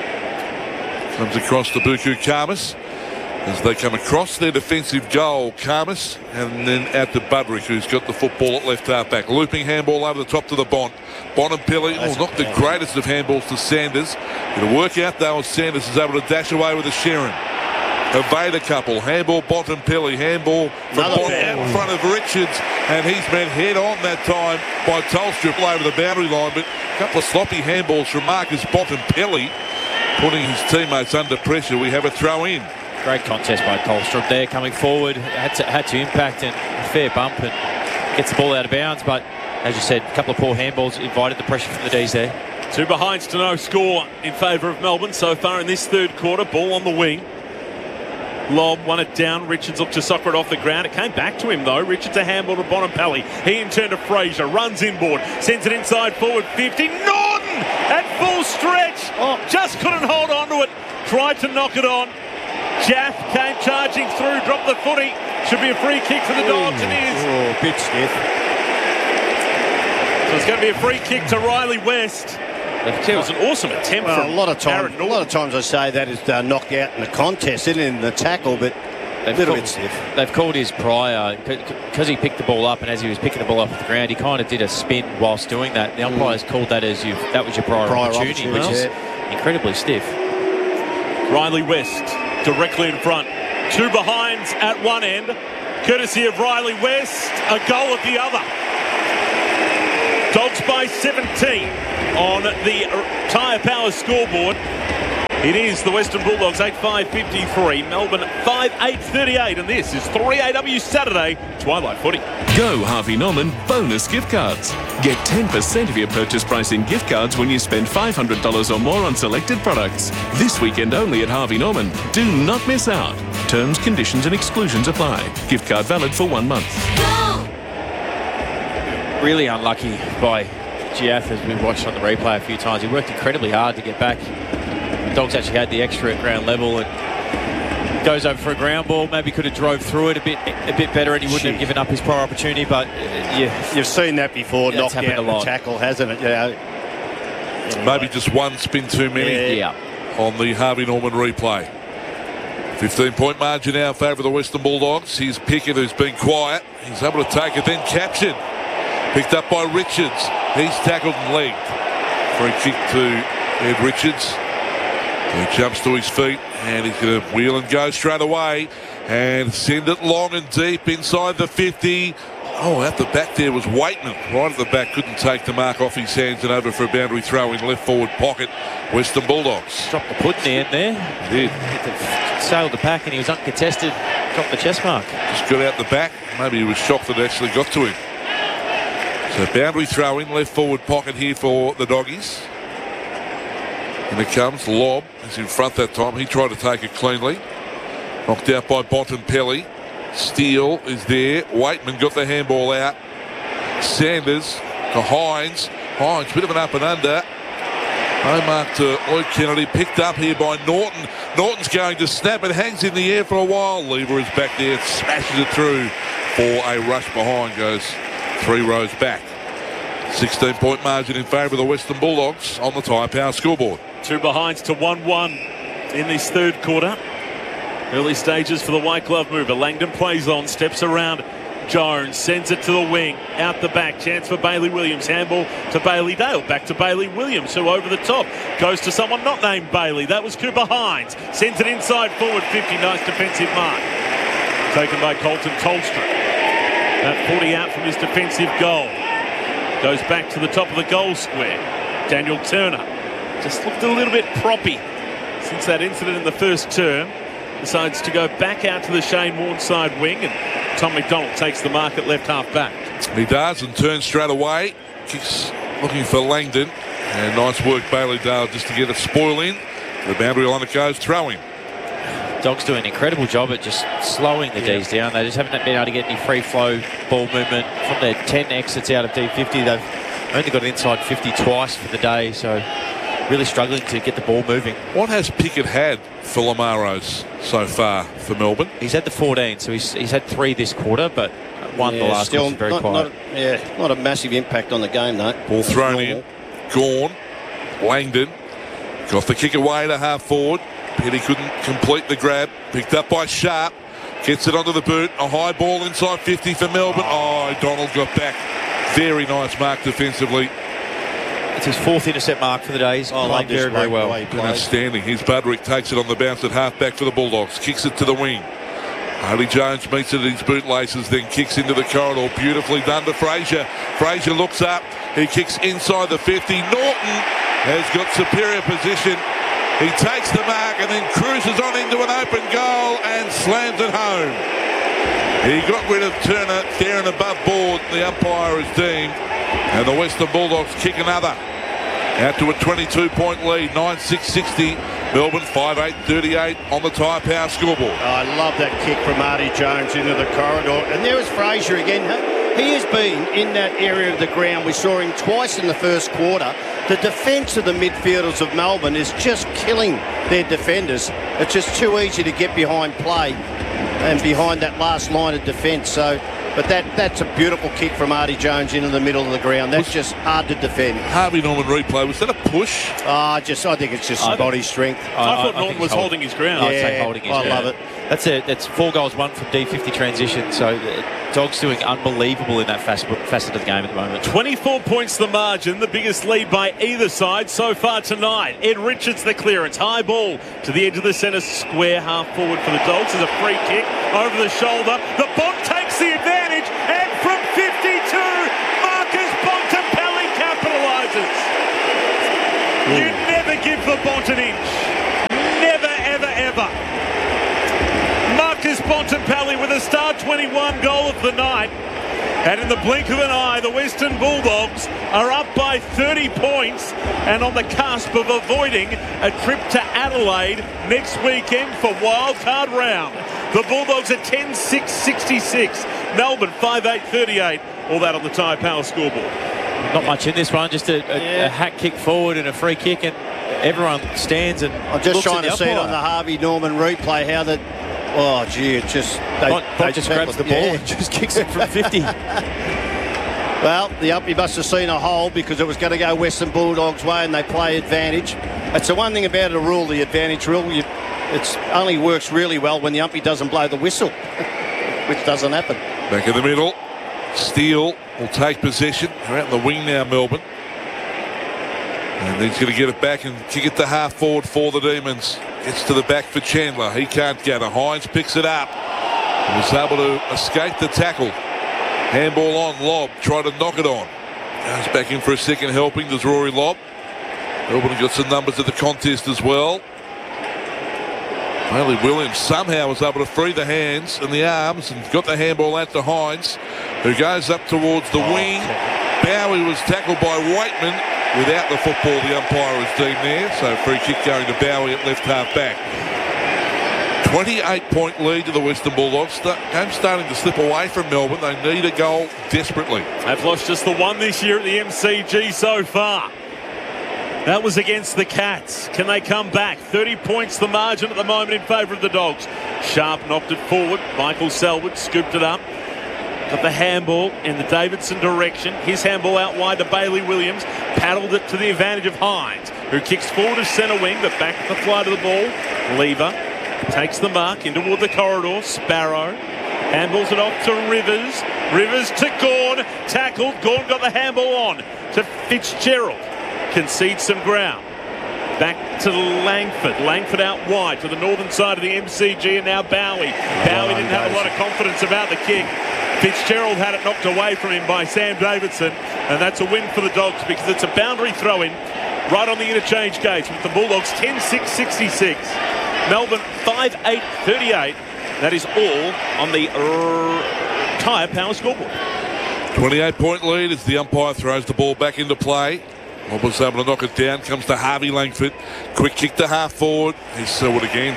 Comes across to Buku Khamis as they come across their defensive goal. Khamis and then out to Budrick, who's got the football at left half back. Looping handball over the top to the Bont. Bontempelli, oh, not the greatest of handballs to Sanders. It'll work out though as Sanders is able to dash away with a Sheeran. Evade a couple. Handball Bontempelli. Handball from Bont out in front of Richards. And he's met head on that time by Tolstrup over the boundary line. But a couple of sloppy handballs from Marcus Bontempelli, putting his teammates under pressure. We have a throw in. Great contest by Tolstrup there, coming forward. Had to, had to impact and a fair bump and gets the ball out of bounds. But as you said, a couple of poor handballs invited the pressure from the D's there. Two behinds to no score in favour of Melbourne so far in this third quarter. Ball on the wing. Lob, won it down. Richards looked to soccer it off the ground. It came back to him, though. Richards a handball to Bontempelli. He in turn to Fraser. Runs inboard. Sends it inside forward fifty. Norton at full stretch. Oh, just couldn't hold on to it. Tried to knock it on. Jaff came charging through. Dropped the footy. Should be a free kick for the Dogs. It is. Oh, bit stiff. So it's going to be a free kick to Riley West. It was an awesome attempt Well, from a lot of time, Aaron a lot of times I say that is uh, knocked out in the contest, isn't it, in the tackle, but a little called, bit stiff. They've called his prior because he picked the ball up, and as he was picking the ball up off the ground, he kind of did a spin whilst doing that. The umpires mm. called that as you that was your prior, prior opportunity, which yeah. is incredibly stiff. Riley West directly in front, two behinds at one end, courtesy of Riley West, a goal at the other. Dogs by seventeen on the Tyre Power scoreboard. It is the Western Bulldogs eight five fifty-three, Melbourne five eight thirty-eight, and this is three A W Saturday Twilight Footy. Go Harvey Norman bonus gift cards. Get ten percent of your purchase price in gift cards when you spend five hundred dollars or more on selected products. This weekend only at Harvey Norman. Do not miss out. Terms, conditions and exclusions apply. Gift card valid for one month. Really unlucky by Giath, as we watched on the replay a few times. He worked incredibly hard to get back. The Dogs actually had the extra at ground level and goes over for a ground ball. Maybe could have drove through it a bit a bit better and he wouldn't Gee. have given up his prior opportunity, but uh, yeah. You've seen that before, That's knocked out the tackle, hasn't it? Yeah. Anyway. Maybe just one spin too many yeah. on the Harvey Norman replay. fifteen point margin now in favour of the Western Bulldogs. Here's Pickett, who's been quiet. He's able to take it, then captured. Picked up by Richards. He's tackled and legged. Free kick to Ed Richards. He jumps to his feet and he's going to wheel and go straight away and send it long and deep inside the fifty. Oh, at the back there was Waitman. Right at the back, couldn't take the mark off his hands and over for a boundary throw in left forward pocket. Western Bulldogs. Dropped the pudding in there. He did. Sailed the pack and he was uncontested. Dropped the chest mark. Just got out the back. Maybe he was shocked that it actually got to him. So boundary throw in left forward pocket here for the Doggies. And it comes. Lobb is in front that time. He tried to take it cleanly. Knocked out by Bontempelli. Steele is there. Waitman got the handball out. Sanders to Hines. Hines, bit of an up and under. High mark to Lloyd Kennedy. Picked up here by Norton. Norton's going to snap it. Hangs in the air for a while. Lever is back there. Smashes it through for a rush behind. Goes three rows back. sixteen point margin in favour of the Western Bulldogs on the Tyre Power scoreboard. Two behinds to one one in this third quarter. Early stages for the white glove mover. Langdon plays on, steps around Jones, sends it to the wing, out the back. Chance for Bailey Williams. Handball to Bailey Dale. Back to Bailey Williams, who over the top goes to someone not named Bailey. That was Cooper Hines. Sends it inside forward fifty. Nice defensive mark. Taken by Colton Tolstrom. That forty out from his defensive goal. Goes back to the top of the goal square. Daniel Turner just looked a little bit proppy since that incident in the first term. Decides to go back out to the Shane Warne side wing, and Tom McDonald takes the mark at left half back. He does and turns straight away. Kicks looking for Langdon. And nice work, Bailey Dale, just to get a spoil in. The boundary line it goes, throwing. Dogs do an incredible job at just slowing the yeah. Ds down. They just haven't been able to get any free flow ball movement from their ten exits out of D fifty. They've only got an inside fifty twice for the day, so really struggling to get the ball moving. What has Pickett had for Lamaros so far for Melbourne? He's had the fourteen, so he's, he's had three this quarter, but one yeah, the last still quarter, very not, quiet. Not, yeah, not a massive impact on the game, though. Ball thrown in. Gawn. Langdon. Got the kick away to half forward. Petty couldn't complete the grab. Picked up by Sharp. Gets it onto the boot. A high ball inside fifty for Melbourne. Oh, Donald got back. Very nice mark defensively. It's his fourth intercept mark for the day. He's oh, played very, very well. Outstanding. Here's Budrick. Takes it on the bounce at half-back for the Bulldogs. Kicks it to the wing. Harley Jones meets it at his bootlaces, then kicks into the corridor. Beautifully done to Fraser. Fraser looks up. He kicks inside the fifty. Norton has got superior position. He takes the mark and then cruises on into an open goal and slams it home. He got rid of Turner there and above board, the umpire has deemed. And the Western Bulldogs kick another. Out to a twenty-two point lead, nine six sixty. Melbourne five eight thirty-eight on the Tyre Power scoreboard. Oh, I love that kick from Artie Jones into the corridor. And there was Fraser again. He has been in that area of the ground. We saw him twice in the first quarter. The defence of the midfielders of Melbourne is just killing their defenders. It's just too easy to get behind play and behind that last line of defence. So But that that's a beautiful kick from Artie Jones into the middle of the ground. That's just hard to defend. Harvey Norman replay. Was that a push? Oh, just I think it's just I body strength. I, I thought I Norton think was hold- holding his ground. I'd say Yeah, holding his I ground. love it. That's a that's four goals, one from D fifty transition. So the Dogs doing unbelievable in that facet, facet of the game at the moment. twenty-four points the margin, the biggest lead by either side so far tonight. Ed Richards the clearance, high ball to the edge of the centre square, half forward for the Dogs. There's a free kick over the shoulder. The Bont takes the advantage, and from fifty-two, Marcus Bontempelli capitalises. You never give the Bont an inch. Never, ever, ever. Marcus Bontempelli with a star twenty-one goal of the night. And in the blink of an eye, the Western Bulldogs are up by thirty points and on the cusp of avoiding a trip to Adelaide next weekend for wildcard round. The Bulldogs are ten six sixty-six. Melbourne five eight thirty-eight. All that on the Tyre Power scoreboard. Not much in this one, just a, a, Yeah. a hack kick forward and a free kick, and everyone stands and I'm just looks trying at to see it umpire. on the Harvey Norman replay how that. Oh, gee, it just. They, Bont, Bont they just tackled- grabs the ball yeah. and just kicks it from fifty. Well, the umpy must have seen a hole because it was going to go Western Bulldogs' way and they play advantage. That's the one thing about a rule, the advantage rule. You, it only works really well when the umpy doesn't blow the whistle, which doesn't happen. Back in the middle. Steele will take possession. They're out in the wing now, Melbourne. And he's going to get it back and kick it to half forward for the Demons. Gets to the back for Chandler. He can't get it. Hines picks it up. He was able to escape the tackle. Handball on. Lobb tried to knock it on. Goes back in for a second helping. Does Rory Lobb. Melbourne got some numbers at the contest as well. Bailey Williams somehow was able to free the hands and the arms and got the handball out to Hines, who goes up towards the wing. Bowie was tackled by Waitman without the football. The umpire was deemed there, so free kick going to Bowie at left half back. twenty-eight point lead to the Western Bulldogs. The game starting to slip away from Melbourne. They need a goal desperately. They've lost just the one this year at the M C G so far. That was against the Cats. Can they come back? thirty points the margin at the moment in favour of the Dogs. Sharp knocked it forward. Michael Selwood scooped it up. Got the handball in the Davidson direction. His handball out wide to Bailey Williams. Paddled it to the advantage of Hines, who kicks forward to centre wing, but back at the flight of the ball. Lever takes the mark in toward the corridor. Sparrow handballs it off to Rivers. Rivers to Gawn. Tackled. Gawn got the handball on to Fitzgerald. Concedes some ground. Back to Langford. Langford out wide to the northern side of the M C G, and now Bowie. Bowie didn't have a lot of confidence about the kick. Fitzgerald had it knocked away from him by Sam Davidson, and that's a win for the Dogs because it's a boundary throw-in right on the interchange gates with the Bulldogs ten six sixty-six. Melbourne five eight thirty-eight. That is all on the uh, Tyre Power scoreboard. twenty-eight point lead as the umpire throws the ball back into play. Lobb was able to knock it down. Comes to Harvey Langford. Quick kick to half forward. He's Selwood again.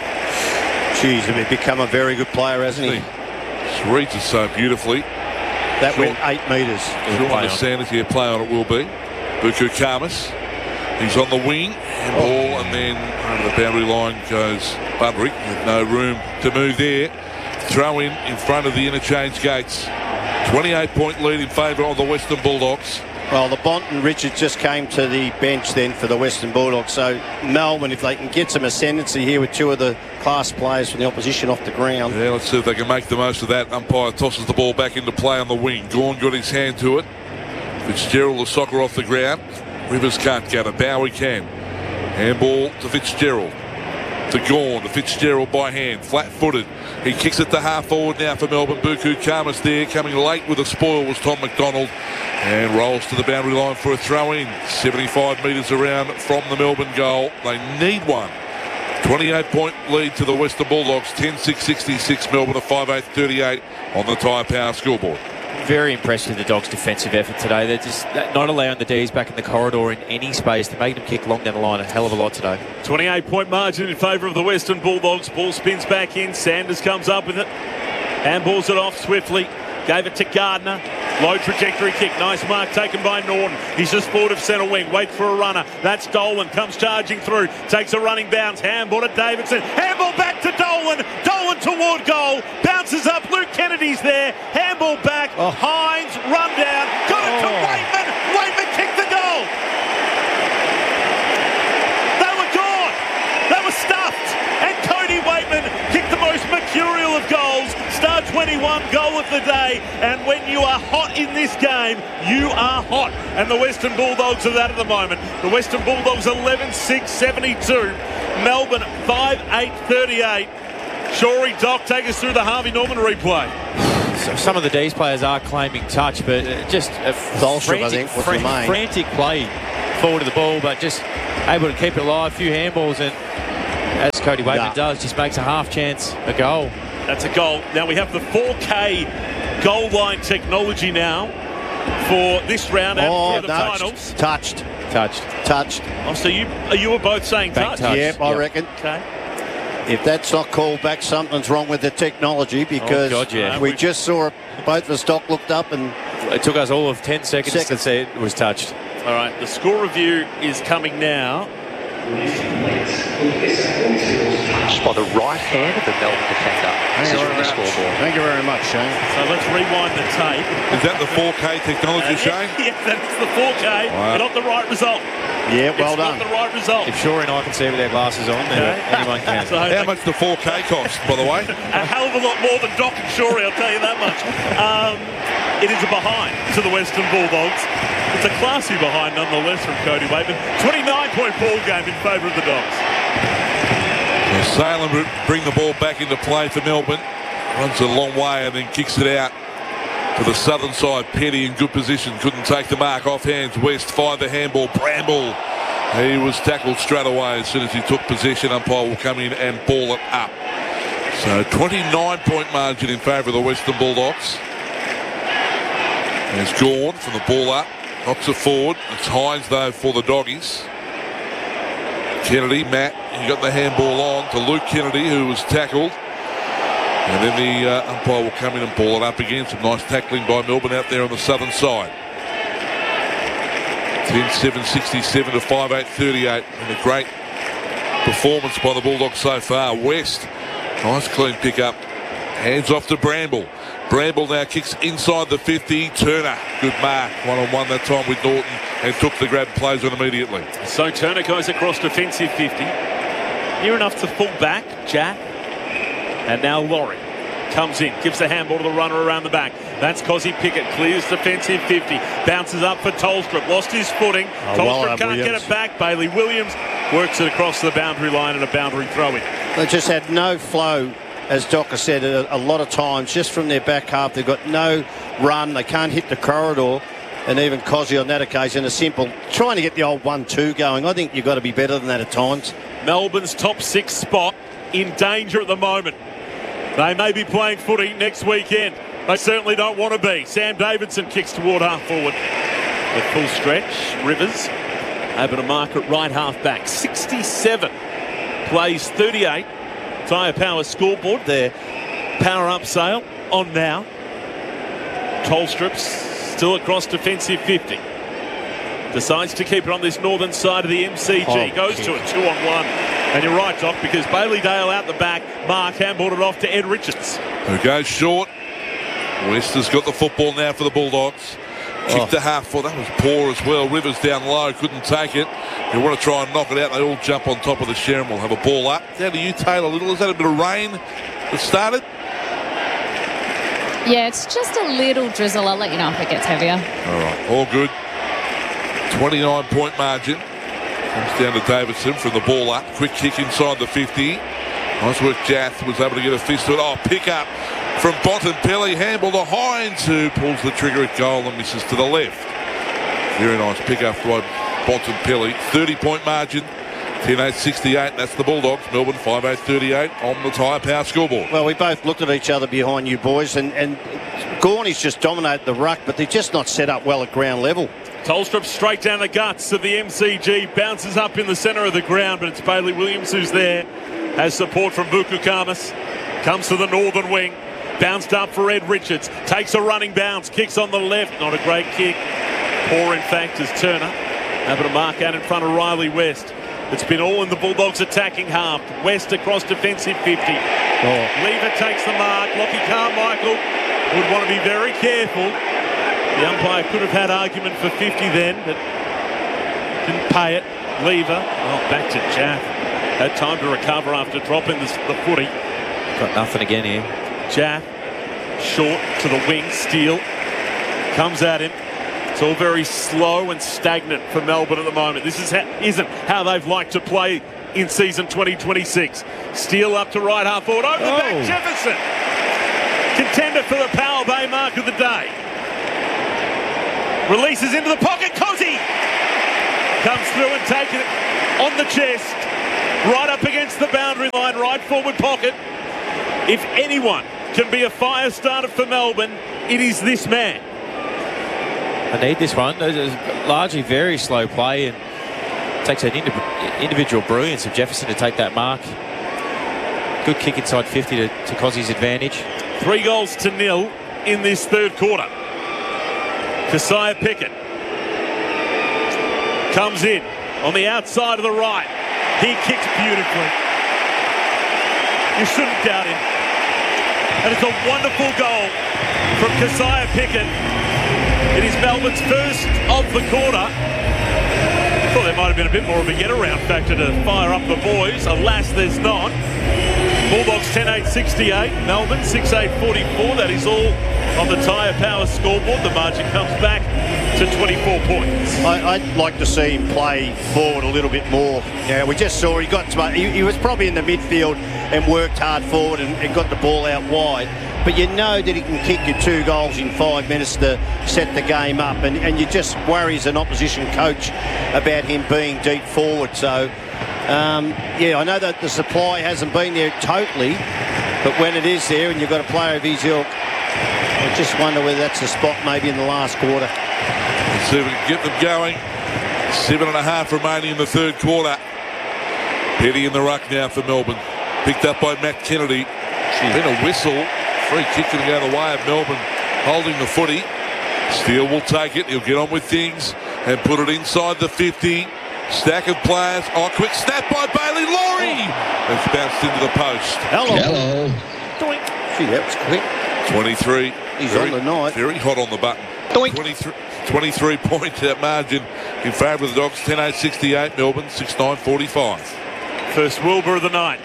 Jeez, he's become a very good player, hasn't he? He reads it so beautifully. That Short- went eight metres. Short on the Sanders here. Play on it will be. Buku Kamas. He's on the wing. Handball, and then over the boundary line goes Budrick with no room to move there. Throw in in front of the interchange gates. twenty-eight point lead in favour of the Western Bulldogs. Well, the Bont and Richards just came to the bench then for the Western Bulldogs. So Melbourne, if they can get some ascendancy here with two of the class players from the opposition off the ground. Yeah, let's see if they can make the most of that. Umpire tosses the ball back into play on the wing. Gawn got his hand to it. Fitzgerald the soccer off the ground. Rivers can't get it. Bowie can. Handball to Fitzgerald. To Gawn. To Fitzgerald by hand. Flat-footed. He kicks it to half forward now for Melbourne. Buku Kamas there. Coming late with a spoil was Tom McDonald. And rolls to the boundary line for a throw-in. seventy-five metres around from the Melbourne goal. They need one. twenty-eight point lead to the Western Bulldogs. ten six sixty-six. Melbourne at five eight thirty-eight on the Tyre Power scoreboard. Very impressed with the Dogs' defensive effort today. They're just not allowing the D's back in the corridor in any space. They're making them kick long down the line a hell of a lot today. twenty-eight point margin in favour of the Western Bulldogs. Ball spins back in. Sanders comes up with it. Handballs it off swiftly. Gave it to Gardner. Low trajectory kick. Nice mark taken by Norton. He's just forward of centre wing. Waits for a runner. That's Dolan. Comes charging through. Takes a running bounce. Handball to Davidson. Handball back to Dolan. Dolan. Dolan toward goal. Bounces up. Luke Kennedy's there. Handball back. Oh. Hines, run down. Got it to Oh. Waitman. Waitman kicked the goal. They were gone. They were stuffed. And Cody Waitman kicked the most mercurial of goals. Star twenty-one goal of the day. And when you are hot in this game, you are hot. And the Western Bulldogs are that at the moment. The Western Bulldogs eleven six seventy-two. Melbourne five eight thirty-eight. Shorey, Doc, take us through the Harvey Norman replay. So some of the D's players are claiming touch, but uh, just a Tholstrup, I frantic, think, was fran- the main. frantic play forward of the ball, but just able to keep it alive. A few handballs, and as Cody Waitman Yeah. does, just makes a half chance a goal. That's a goal. Now we have the four K goal line technology now for this round and Oh, for the touched. finals. Touched. Touched. Touched. Oh, so you you were both saying Bank touch? touch. Yep, I Yep. reckon. Okay. If that's not called back, something's wrong with the technology because Oh, God, yeah. we just saw it. Both of us, Doc, looked up and It took us all of ten seconds, Seconds. to say it was touched. All right, the score review is coming now. Touched by the right hand of the Melbourne defender. This is from the scoreboard. Thank you very much, Shane. So let's rewind the tape. Is that the four K technology, Shane? Yes, that's the four K, Wow. but not the right result. Yeah, well it's done. not the right result. If Shorey and I can see with their glasses on, then Okay. anyone can. So How much the four K cost, by the way? a hell of a lot more than Doc and Shorey, I'll tell you that much. Um, it is a behind to the Western Bulldogs. It's a classy behind nonetheless from Cody Waitman. twenty-nine point ball game in favour of the Dogs. So Salem would bring the ball back into play for Melbourne. Runs it a long way and then kicks it out to the southern side. Petty in good position. Couldn't take the mark off hands. West fired the handball. Bramble. He was tackled straight away as soon as he took possession. Umpire will come in and ball it up. So twenty-nine point margin in favour of the Western Bulldogs. There's Gawn from the ball up. Knocks it forward. It's Hines though for the Doggies. Kennedy, Matt, he got the handball on to Luke Kennedy, who was tackled. And then the uh, umpire will come in and ball it up again. Some nice tackling by Melbourne out there on the southern side. ten seven sixty-seven to five eight thirty-eight. And a great performance by the Bulldogs so far. West, nice clean pick up. Hands off to Bramble. Bramble now kicks inside the fifty. Turner, good mark. One-on-one that time with Norton and took the grab and plays on immediately. So Turner goes across defensive fifty. Near enough to full back, Jack. And now Laurie comes in, gives the handball to the runner around the back. That's Cozzy Pickett, clears defensive fifty. Bounces up for Tolstrup, lost his footing. Oh, Tolstrup well done, can't Williams. get it back. Bailey Williams works it across the boundary line and a boundary throw-in. They just had no flow, as Doc has said a, a lot of times, just from their back half. They've got no run. They can't hit the corridor. And even Cozzy on that occasion, a simple, trying to get the old one two going. I think you've got to be better than that at times. Melbourne's top six spot in danger at the moment. They may be playing footy next weekend. They certainly don't want to be. Sam Davidson kicks toward half forward. The full stretch. Rivers able to mark it right half back. sixty-seven plays thirty-eight. Tyre Power scoreboard. Their power up sale on now. Tolstrup's still across defensive fifty. Decides to keep it on this northern side of the M C G. Oh, Goes kick. to it two on one. And you're right, Doc, because Bailey Dale out the back. Mark handballed it off to Ed Richards. Who goes short. West has got the football now for the Bulldogs. Kicked Oh. to half foot. That was poor as well. Rivers down low, couldn't take it. They want to try and knock it out. They all jump on top of the Sharon. We'll have a ball up. Down to you, Taylor Little. Is that a bit of rain that started? Yeah, it's just a little drizzle. I'll let you know if it gets heavier. All right, all good. twenty-nine point margin. Comes down to Davidson from the ball up. Quick kick inside the fifty. Nice work. Jath was able to get a fist to it. Oh, pick up from Bontempelli. Handball to Hines, who pulls the trigger at goal and misses to the left. Very nice pick up by Bontempelli. thirty point margin. ten eight sixty-eight. That's the Bulldogs. Melbourne five eight thirty-eight on the Tyre Power scoreboard. Well, we both looked at each other behind you boys, and, and Gorney's just dominated the ruck, but they're just not set up well at ground level. Tolstrup straight down the guts of the M C G. Bounces up in the centre of the ground, but it's Bailey Williams who's there. Has support from Buku Kamas. Comes to the northern wing. Bounced up for Ed Richards. Takes a running bounce. Kicks on the left. Not a great kick. Poor, in fact, is Turner. Able to mark out in front of Riley West. It's been all in the Bulldogs attacking half. West across defensive fifty. Oh. Lever takes the mark. Lockie Carmichael would want to be very careful. The umpire could have had argument for fifty then, but didn't pay it. Lever, oh, back to Jaff. Had time to recover after dropping the, the footy. Got nothing again here. Jaff, short to the wing, Steele. Comes at him. It's all very slow and stagnant for Melbourne at the moment. This is ha- isn't how they've liked to play in season twenty twenty-six. Steele up to right half forward. Over the Oh. back, Jefferson. Contender for the Power Bay mark of the day. Releases into the pocket. Cozzy comes through and takes it on the chest. Right up against the boundary line, right forward pocket. If anyone can be a fire starter for Melbourne, it is this man. I need this one. It's largely very slow play, and it takes an indi- individual brilliance of Jefferson to take that mark. Good kick inside fifty to, to Cozzy's advantage. Three goals to nil in this third quarter. Keziah Pickett comes in on the outside of the right. He kicks beautifully. You shouldn't doubt him. And it's a wonderful goal from Keziah Pickett. It is Melbourne's first of the quarter. Thought there might have been a bit more of a get-around factor to fire up the boys. Alas, there's not. Bulldogs ten eight sixty-eight, Melbourne six eight forty-four. That is all on the Tyre Power scoreboard. The margin comes back to twenty-four points. I, I'd like to see him play forward a little bit more. Yeah, we just saw he got to, he, he was probably in the midfield and worked hard forward and, and got the ball out wide. But you know that he can kick you two goals in five minutes to set the game up, and, and you just worry as an opposition coach about him being deep forward. So, um, yeah, I know that the supply hasn't been there totally, but when it is there and you've got a player of his ilk, I just wonder whether that's the spot maybe in the last quarter. Let's see if we can get them going. Seven and a half remaining in the third quarter. Petty in the ruck now for Melbourne. Picked up by Matt Kennedy. Then a whistle. Free kick going to go the way of Melbourne holding the footy. Steele will take it. He'll get on with things and put it inside the fifty. Stack of players. Oh, quick snap by Bailey Laurie. It's bounced into the post. Hello. Hello. Doink. Gee, that was quick. twenty-three. He's very, on the night. Very hot on the button. Doink. twenty-three, twenty-three points that margin in favour of the Dogs. ten eight sixty-eight. Melbourne six nine forty-five. First Wilbur of the night.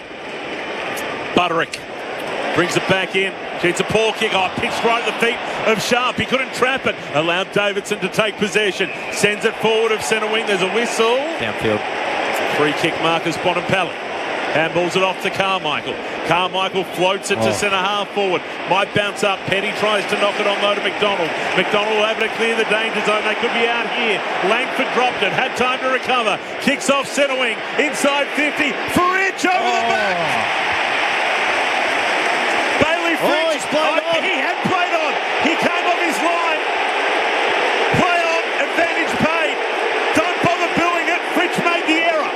Butterick brings it back in. It's a poor kick. Oh, pitched right at the feet of Sharp. He couldn't trap it. Allowed Davidson to take possession. Sends it forward of centre wing. There's a whistle. Downfield. Free kick markers Bontempelli. Handballs it off to Carmichael. Carmichael floats it Oh. to centre half forward. Might bounce up. Petty tries to knock it on low to McDonald. McDonald will able to clear the danger zone. They could be out here. Langford dropped it. Had time to recover. Kicks off centre wing. Inside fifty. Fridge over the back. Bailey Fridge. Oh, he's played oh, on. He had played on. He came off his line. Play on. Advantage paid. Don't bother billing it. Fridge made the error.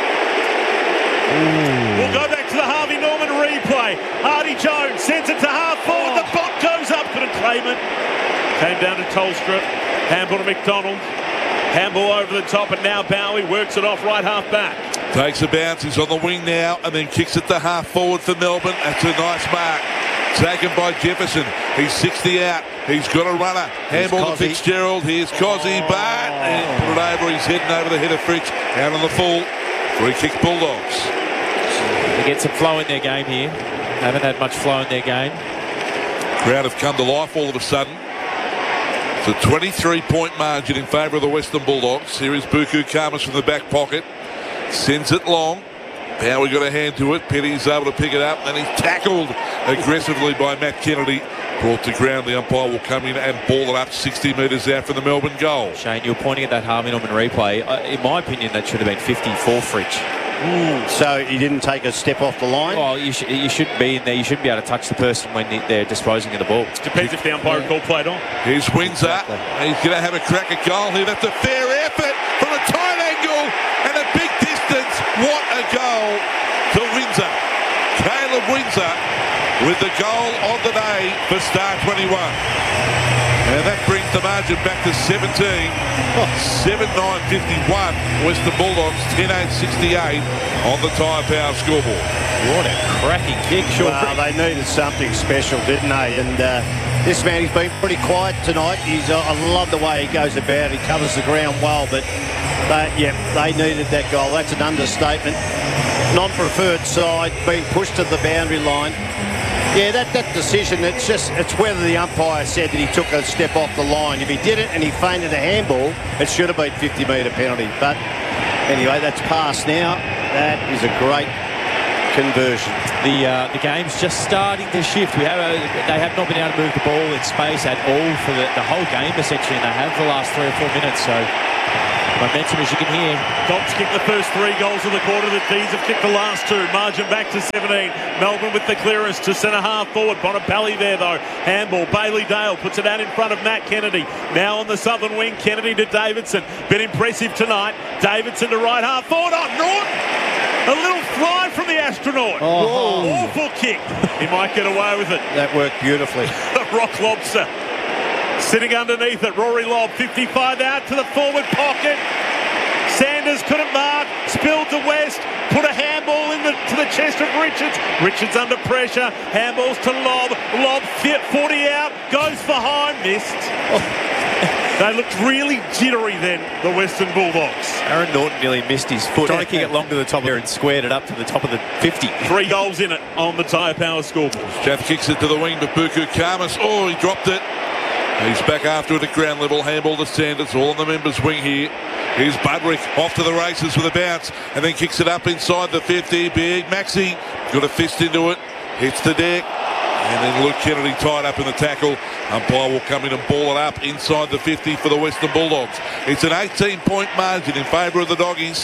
We'll go back to the Harvey Norman replay. Hardy Jones sends it to half forward. The bot goes up. Couldn't claim it. Came down to Tolstrup. Handball to McDonald. Handball over the top, and now Bowie works it off right half back. Takes a bounce. He's on the wing now and then kicks it to half forward for Melbourne. That's a nice mark. Taken by Jefferson. He's sixty out. He's got a runner. Handball to Fitzgerald. Here's Cozzy, but and put it over his head and over the head of Fritz. Out on the full. Free kick Bulldogs. They get some flow in their game here. Haven't had much flow in their game. Crowd have come to life all of a sudden. It's a twenty-three point margin in favour of the Western Bulldogs. Here is Buku Khamis from the back pocket. Sends it long. Bowie got a hand to it. Petty's able to pick it up. And he's tackled aggressively by Matt Kennedy. Brought to ground. The umpire will come in and ball it up sixty metres out from the Melbourne goal. Shane, you were pointing at that Harvey Norman replay. Uh, in my opinion, that should have been fifty-four Fridge. Mm, so he didn't take a step off the line? Well, you, sh- you shouldn't be in there. You shouldn't be able to touch the person when they're disposing of the ball. Depends if the umpire call played on. Here's Windsor. He's going to have a crack at goal here. That's a fair effort from a tight angle and a big distance. What a goal to Windsor. Caleb Windsor with the goal of the day for Star twenty-one. Now that brings the margin back to seventeen. seven nine fifty-one. Western Bulldogs ten eight sixty-eight on the Tyre Power scoreboard. What a cracking kick, Sean. Well, they needed something special, didn't they? And uh, this man, he's been pretty quiet tonight. He's, uh, I love the way he goes about. He covers the ground well, but they, yeah, they needed that goal. That's an understatement. Non-preferred side being pushed to the boundary line. Yeah, that, that decision, it's just, it's whether the umpire said that he took a step off the line. If he did it and he feinted a handball, it should have been fifty metre penalty. But anyway, that's passed now. That is a great conversion. The uh, the game's just starting to shift. We have uh, they have not been able to move the ball in space at all for the, the whole game, essentially, and they have the last three or four minutes. So momentum, as you can hear. Dogs kicked the first three goals of the quarter. The D's have kicked the last two. Margin back to seventeen. Melbourne with the clearance to centre half forward. Bonapelli there, though. Handball. Bailey Dale puts it out in front of Matt Kennedy. Now on the southern wing, Kennedy to Davidson. Been impressive tonight. Davidson to right half forward. Oh, Norton! A little fly from the astronaut. Oh. Awful kick. He might get away with it. That worked beautifully. The Rock Lobster. Sitting underneath it, Rory Lobb, fifty-five out to the forward pocket. Sanders couldn't mark, spilled to West, put a handball in the, to the chest of Richards. Richards under pressure, handballs to Lobb. Lobb fit forty out, goes for high, missed. They looked really jittery then, the Western Bulldogs. Aaron Norton nearly missed his foot. Trying to kick it long to the top there and squared it up to the top of the fifty. Three goals in it on the Tyre Power scoreboard. Jaff kicks it to the wing, but Buku Karmas, oh, he dropped it. He's back after it at ground level. Handball to Sanders, all on the members' wing here. Here's Budrick off to the races with a bounce and then kicks it up inside the fifty. Big Maxi got a fist into it, hits the deck, and then Luke Kennedy tied up in the tackle. Umpire will come in and ball it up inside the fifty for the Western Bulldogs. It's an eighteen-point margin in favour of the Doggies.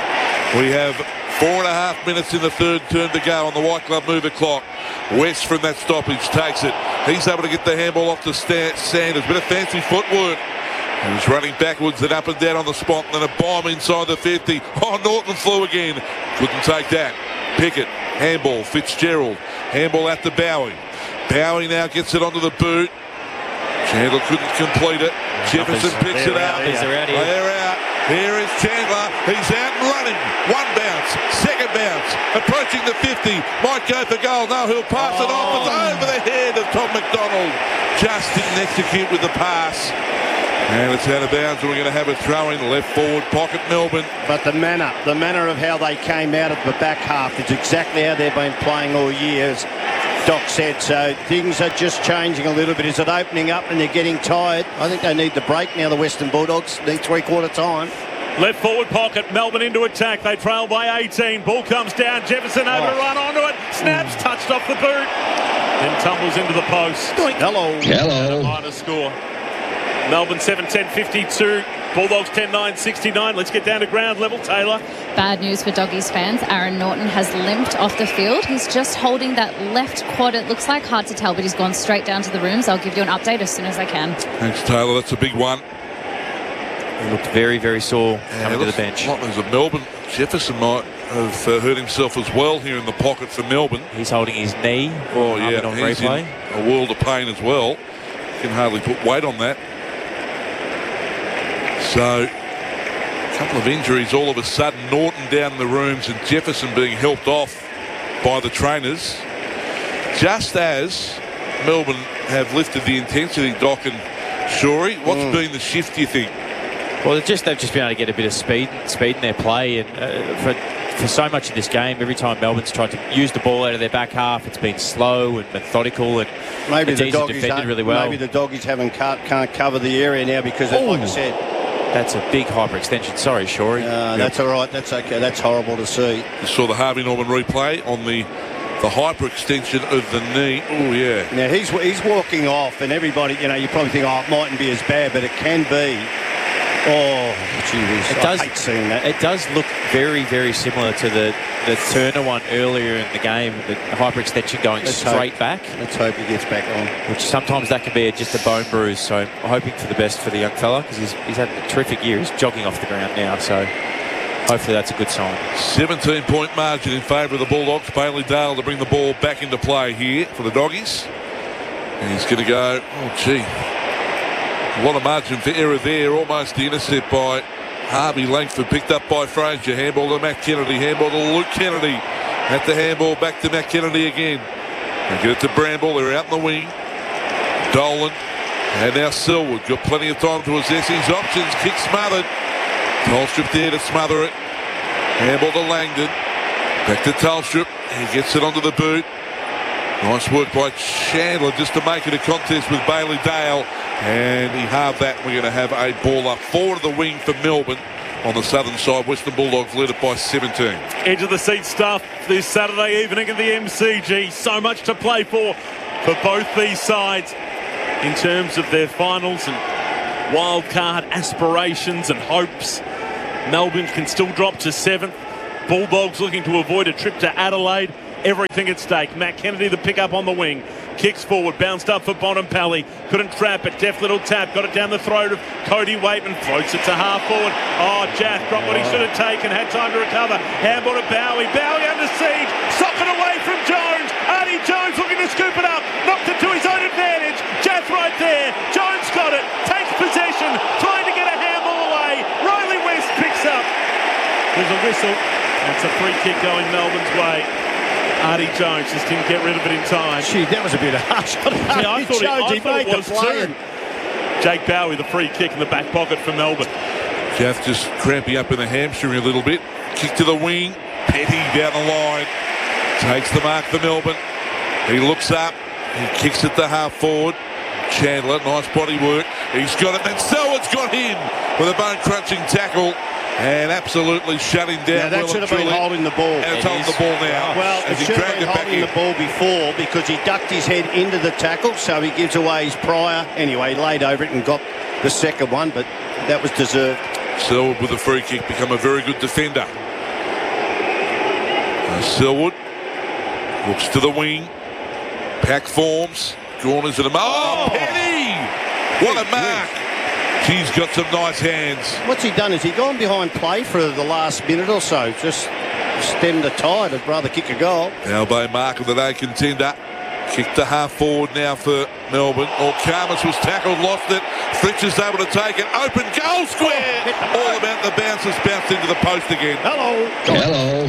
We have four and a half minutes in the third term to go on the White Glove mover clock. West from that stoppage takes it. He's able to get the handball off to Sanders. Bit of fancy footwork. He was running backwards and up and down on the spot, and then a bomb inside the fifty. Oh, Norton flew again. Couldn't take that. Pickett, handball, Fitzgerald. Handball out to Bowie. Bowie now gets it onto the boot. Chandler couldn't complete it. Jefferson picks it up. They're out here. They're out. Here is Chandler. He's out and running. One bounce. Second bounce. Approaching the fifty. Might go for goal. No, he'll pass it off. It's over the head of Tom McDonald. Just didn't execute with the pass. And it's out of bounds, and we're going to have a throw in left forward pocket, Melbourne. But the manner, the manner of how they came out of the back half is exactly how they've been playing all year, as Doc said. So things are just changing a little bit. Is it opening up and they're getting tired? I think they need the break now, the Western Bulldogs. Need three-quarter time. Left forward pocket, Melbourne into attack. They trail by eighteen. Ball comes down. Jefferson over Oh. run onto it. Snaps, touched off the boot. Then tumbles into the post. Hello. Hello. Minor score. Melbourne seven ten fifty-two. Bulldogs ten nine sixty-nine. Let's get down to ground level, Taylor. Bad news for Doggies fans. Aaron Norton has limped off the field. He's just holding that left quad. It looks like, hard to tell, but he's gone straight down to the rooms. I'll give you an update as soon as I can. Thanks, Taylor. That's a big one. He looked very, very sore coming to the bench. Like there's a Melbourne. Jefferson might have uh, hurt himself as well here in the pocket for Melbourne. He's holding his knee. Oh, yeah. On He's replay. in a world of pain as well. Can hardly put weight on that. So, a couple of injuries all of a sudden. Norton down in the rooms and Jefferson being helped off by the trainers. Just as Melbourne have lifted the intensity, Doc and Shorey. What's Mm. been the shift, do you think? Well, they've just they've just been able to get a bit of speed, speed in their play, and uh, for for so much of this game, every time Melbourne's tried to use the ball out of their back half, it's been slow and methodical, and Maybe the the D's have doggies defended don't- really well. Maybe the doggies haven't can't, can't cover the area now because, of, like I said, That's a big hyperextension. Sorry, Shorey. uh, that's all right. That's okay. That's horrible to see. You saw the Harvey Norman replay on the the hyperextension of the knee. Oh, yeah. Now he's he's walking off, and everybody, you know, you probably think, oh, it mightn't be as bad, but it can be. Oh, gee whiz. It I does, hate seeing that. It does look very, very similar to the, the Turner one earlier in the game, the hyperextension going Let's straight hope- back. Let's hope he gets back on. Which sometimes that can be just a bone bruise. So I'm hoping for the best for the young fella, because he's, he's had a terrific year. He's jogging off the ground now, so hopefully that's a good sign. seventeen-point margin in favour of the Bulldogs. Bailey Dale to bring the ball back into play here for the Doggies. And he's going to go, oh, gee. A lot of margin for error there. Almost the intercept by Harvey Langford, picked up by Fraser. Handball to Matt Kennedy. Handball to Luke Kennedy. At the handball, back to Matt Kennedy again. They get it to Bramble. They're out in the wing. Dolan. And now Selwood. Got plenty of time to assess his options. Kick smothered. Tolstrup there to smother it. Handball to Langdon. Back to Tolstrup. He gets it onto the boot. Nice work by Chandler just to make it a contest with Bailey Dale. And he halved that. We're going to have a ball up forward of the wing for Melbourne on the southern side. Western Bulldogs led it by seventeen. Edge of the seat stuff this Saturday evening at the M C G. So much to play for for both these sides in terms of their finals and wild card aspirations and hopes. Melbourne can still drop to seventh. Bulldogs looking to avoid a trip to Adelaide. Everything at stake. Matt Kennedy the pick up on the wing. Kicks forward, bounced up for Bontempelli. Couldn't trap it. Deft little tap. Got it down the throat of Cody Waitman. Floats it to half forward. Oh, Jaff dropped what he should have taken. Had time to recover. Handball to Bowie. Bowie under siege. Sock it away from Jones. Artie Jones looking to scoop it up. Knocked it to his own advantage. Jaff right there. Jones got it. Takes possession. Trying to get a handball away. Riley West picks up. There's a whistle. It's a free kick going Melbourne's way. Artie Jones just didn't get rid of it in time. Gee, that was a bit harsh on See, I Artie thought Jones. it, I He thought made it the was play. too. Jake Bowie, the free kick in the back pocket for Melbourne. Jaff just cramping up in the hamstring a little bit. Kick to the wing. Petty down the line. Takes the mark for Melbourne. He looks up. He kicks it to half forward. Chandler, nice body work. He's got it. And Selwood's got him with a bone-crunching tackle. And absolutely shut him down. Now, that well should have and been truly. holding the ball. And it's holding the ball now. Well, as it he should have dragged been it back holding in. the ball before because he ducked his head into the tackle, so he gives away his prior. Anyway, he laid over it and got the second one, but that was deserved. Selwood with a free kick become a very good defender. Uh, Selwood looks to the wing. Pack forms. Corners at him. Oh, Oh. Penny! What a mark! She's got some nice hands. What's he done? Has he gone behind play for the last minute or so? Just stem the tide. I'd rather kick a goal. Albay mark of the day contender. Kick to half forward now for Melbourne. Or Karmas was tackled, lost it. Fritsch is able to take it. Open goal square. All about the bounces, bounced into the post again. Hello. Hello.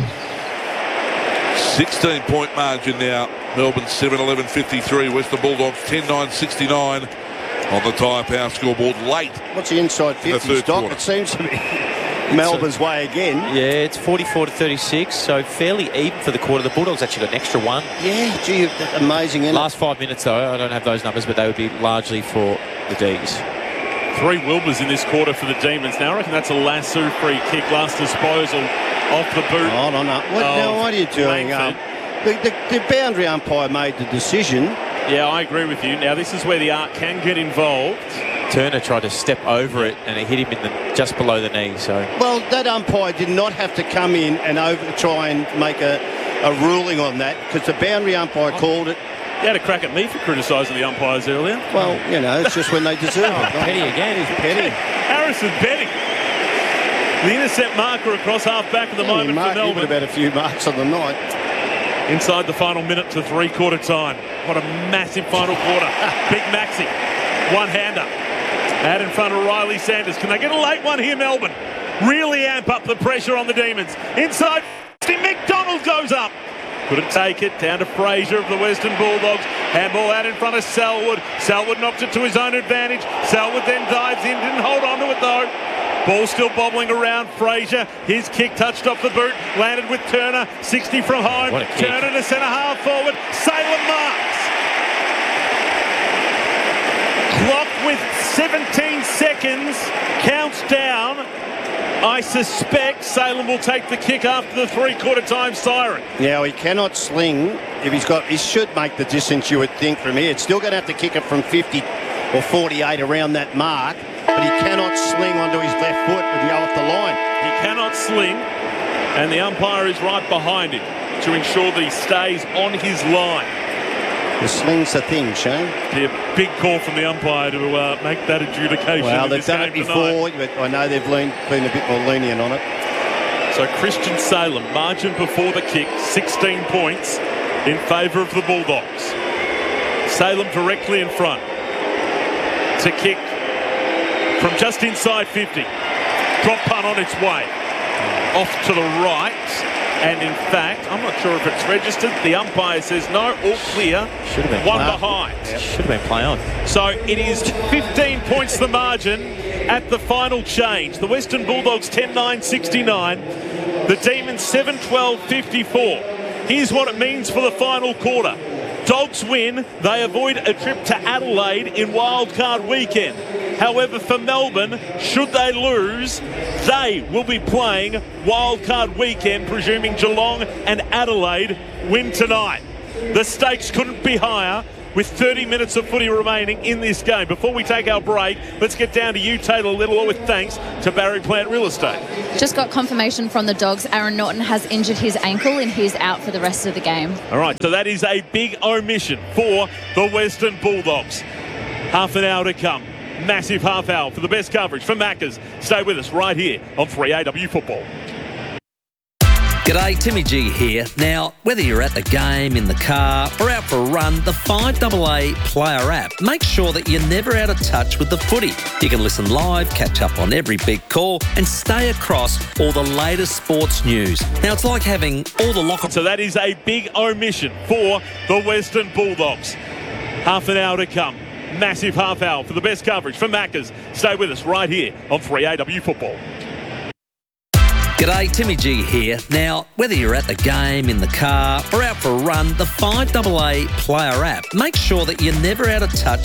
sixteen point margin now. Melbourne seven eleven fifty-three. Western Bulldogs ten nine sixty-nine. On the Tyre Power scoreboard late. What's the inside fifty third stock? quarter. It seems to be Melbourne's way again. Yeah, it's forty-four to thirty-six, so fairly even for the quarter. The Bulldogs actually got an extra one. Yeah, gee, amazing. Isn't Last five minutes, though, I don't have those numbers, but they would be largely for the D's. Three Wilbers in this quarter for the Demons. Now, I reckon that's a Lasso free kick. Last disposal off the boot. Hold on up. What, now, of what are you doing? Um, Langford. the, the, the boundary umpire made the decision. Yeah, I agree with you. Now, this is where the art can get involved. Turner tried to step over it, and it hit him in the just below the knee. So Well, that umpire did not have to come in and over try and make a, a ruling on that because the boundary umpire called it. He had a crack at me for criticising the umpires earlier. Well, you know, it's just when they deserve it. Petty again. He's Petty. Harrison Petty. The intercept marker across half back at the Yeah, moment Mark, for he would Melbourne. have had a few marks on the night. Inside the final minute to three-quarter time. What a massive final quarter. Big Maxi. One-hander. Out in front of Riley Sanders. Can they get a late one here, Melbourne? Really amp up the pressure on the Demons. Inside, McDonald goes up. Couldn't take it. Down to Fraser of the Western Bulldogs. Handball out in front of Selwood. Selwood knocks it to his own advantage. Selwood then dives in. Didn't hold on to it, though. Ball still bobbling around. Fraser, his kick touched off the boot, landed with Turner, sixty from home. What a kick. Turner to centre half forward. Salem marks. Clock with seventeen seconds counts down. I suspect Salem will take the kick after the three-quarter time siren. Now, he cannot sling. If he's got, he should make the distance, you would think, from here. It's still going to have to kick it from fifty or forty-eight around that mark, but he cannot sling onto his left foot and go off the line. He cannot sling, and the umpire is right behind him to ensure that he stays on his line. The sling's the thing, Shane. Be a big call from the umpire to uh, make that adjudication. Well, in they've this done it game before, tonight. but I know they've leaned, been a bit more lenient on it. So Christian Salem, margin before the kick, sixteen points in favour of the Bulldogs. Salem directly in front to kick from just inside fifty. Drop punt on its way. Off to the right. And in fact, I'm not sure if it's registered. The umpire says no, all clear. Should have been one play behind. Yep. Should have been play on. So it is fifteen points the margin at the final change. The Western Bulldogs ten nine sixty-nine. The Demons seven twelve fifty-four. Here's what it means for the final quarter. Dogs win. They avoid a trip to Adelaide in wildcard weekend. However, for Melbourne, should they lose, they will be playing wildcard weekend, presuming Geelong and Adelaide win tonight. The stakes couldn't be higher with thirty minutes of footy remaining in this game. Before we take our break, let's get down to you, Taylor Little, with thanks to Barry Plant Real Estate. Just got confirmation from the Dogs. Aaron Norton has injured his ankle and he's out for the rest of the game. All right, so that is a big omission for the Western Bulldogs. Half an hour to come. Massive half hour for the best coverage from Maccas. Stay with us right here on three A W Football. G'day, Timmy G here. Now, whether you're at the game, in the car, or out for a run, the five A A Player app makes sure that you're never out of touch with the footy. You can listen live, catch up on every big call, and stay across all the latest sports news. Now, it's like having all the lock-up. So that is a big omission for the Western Bulldogs. Half an hour to come. Massive half hour for the best coverage from Maccas. Stay with us right here on three A W Football. G'day, Timmy G here. Now, whether you're at the game, in the car, or out for a run, the five A A Player app makes sure that you're never out of touch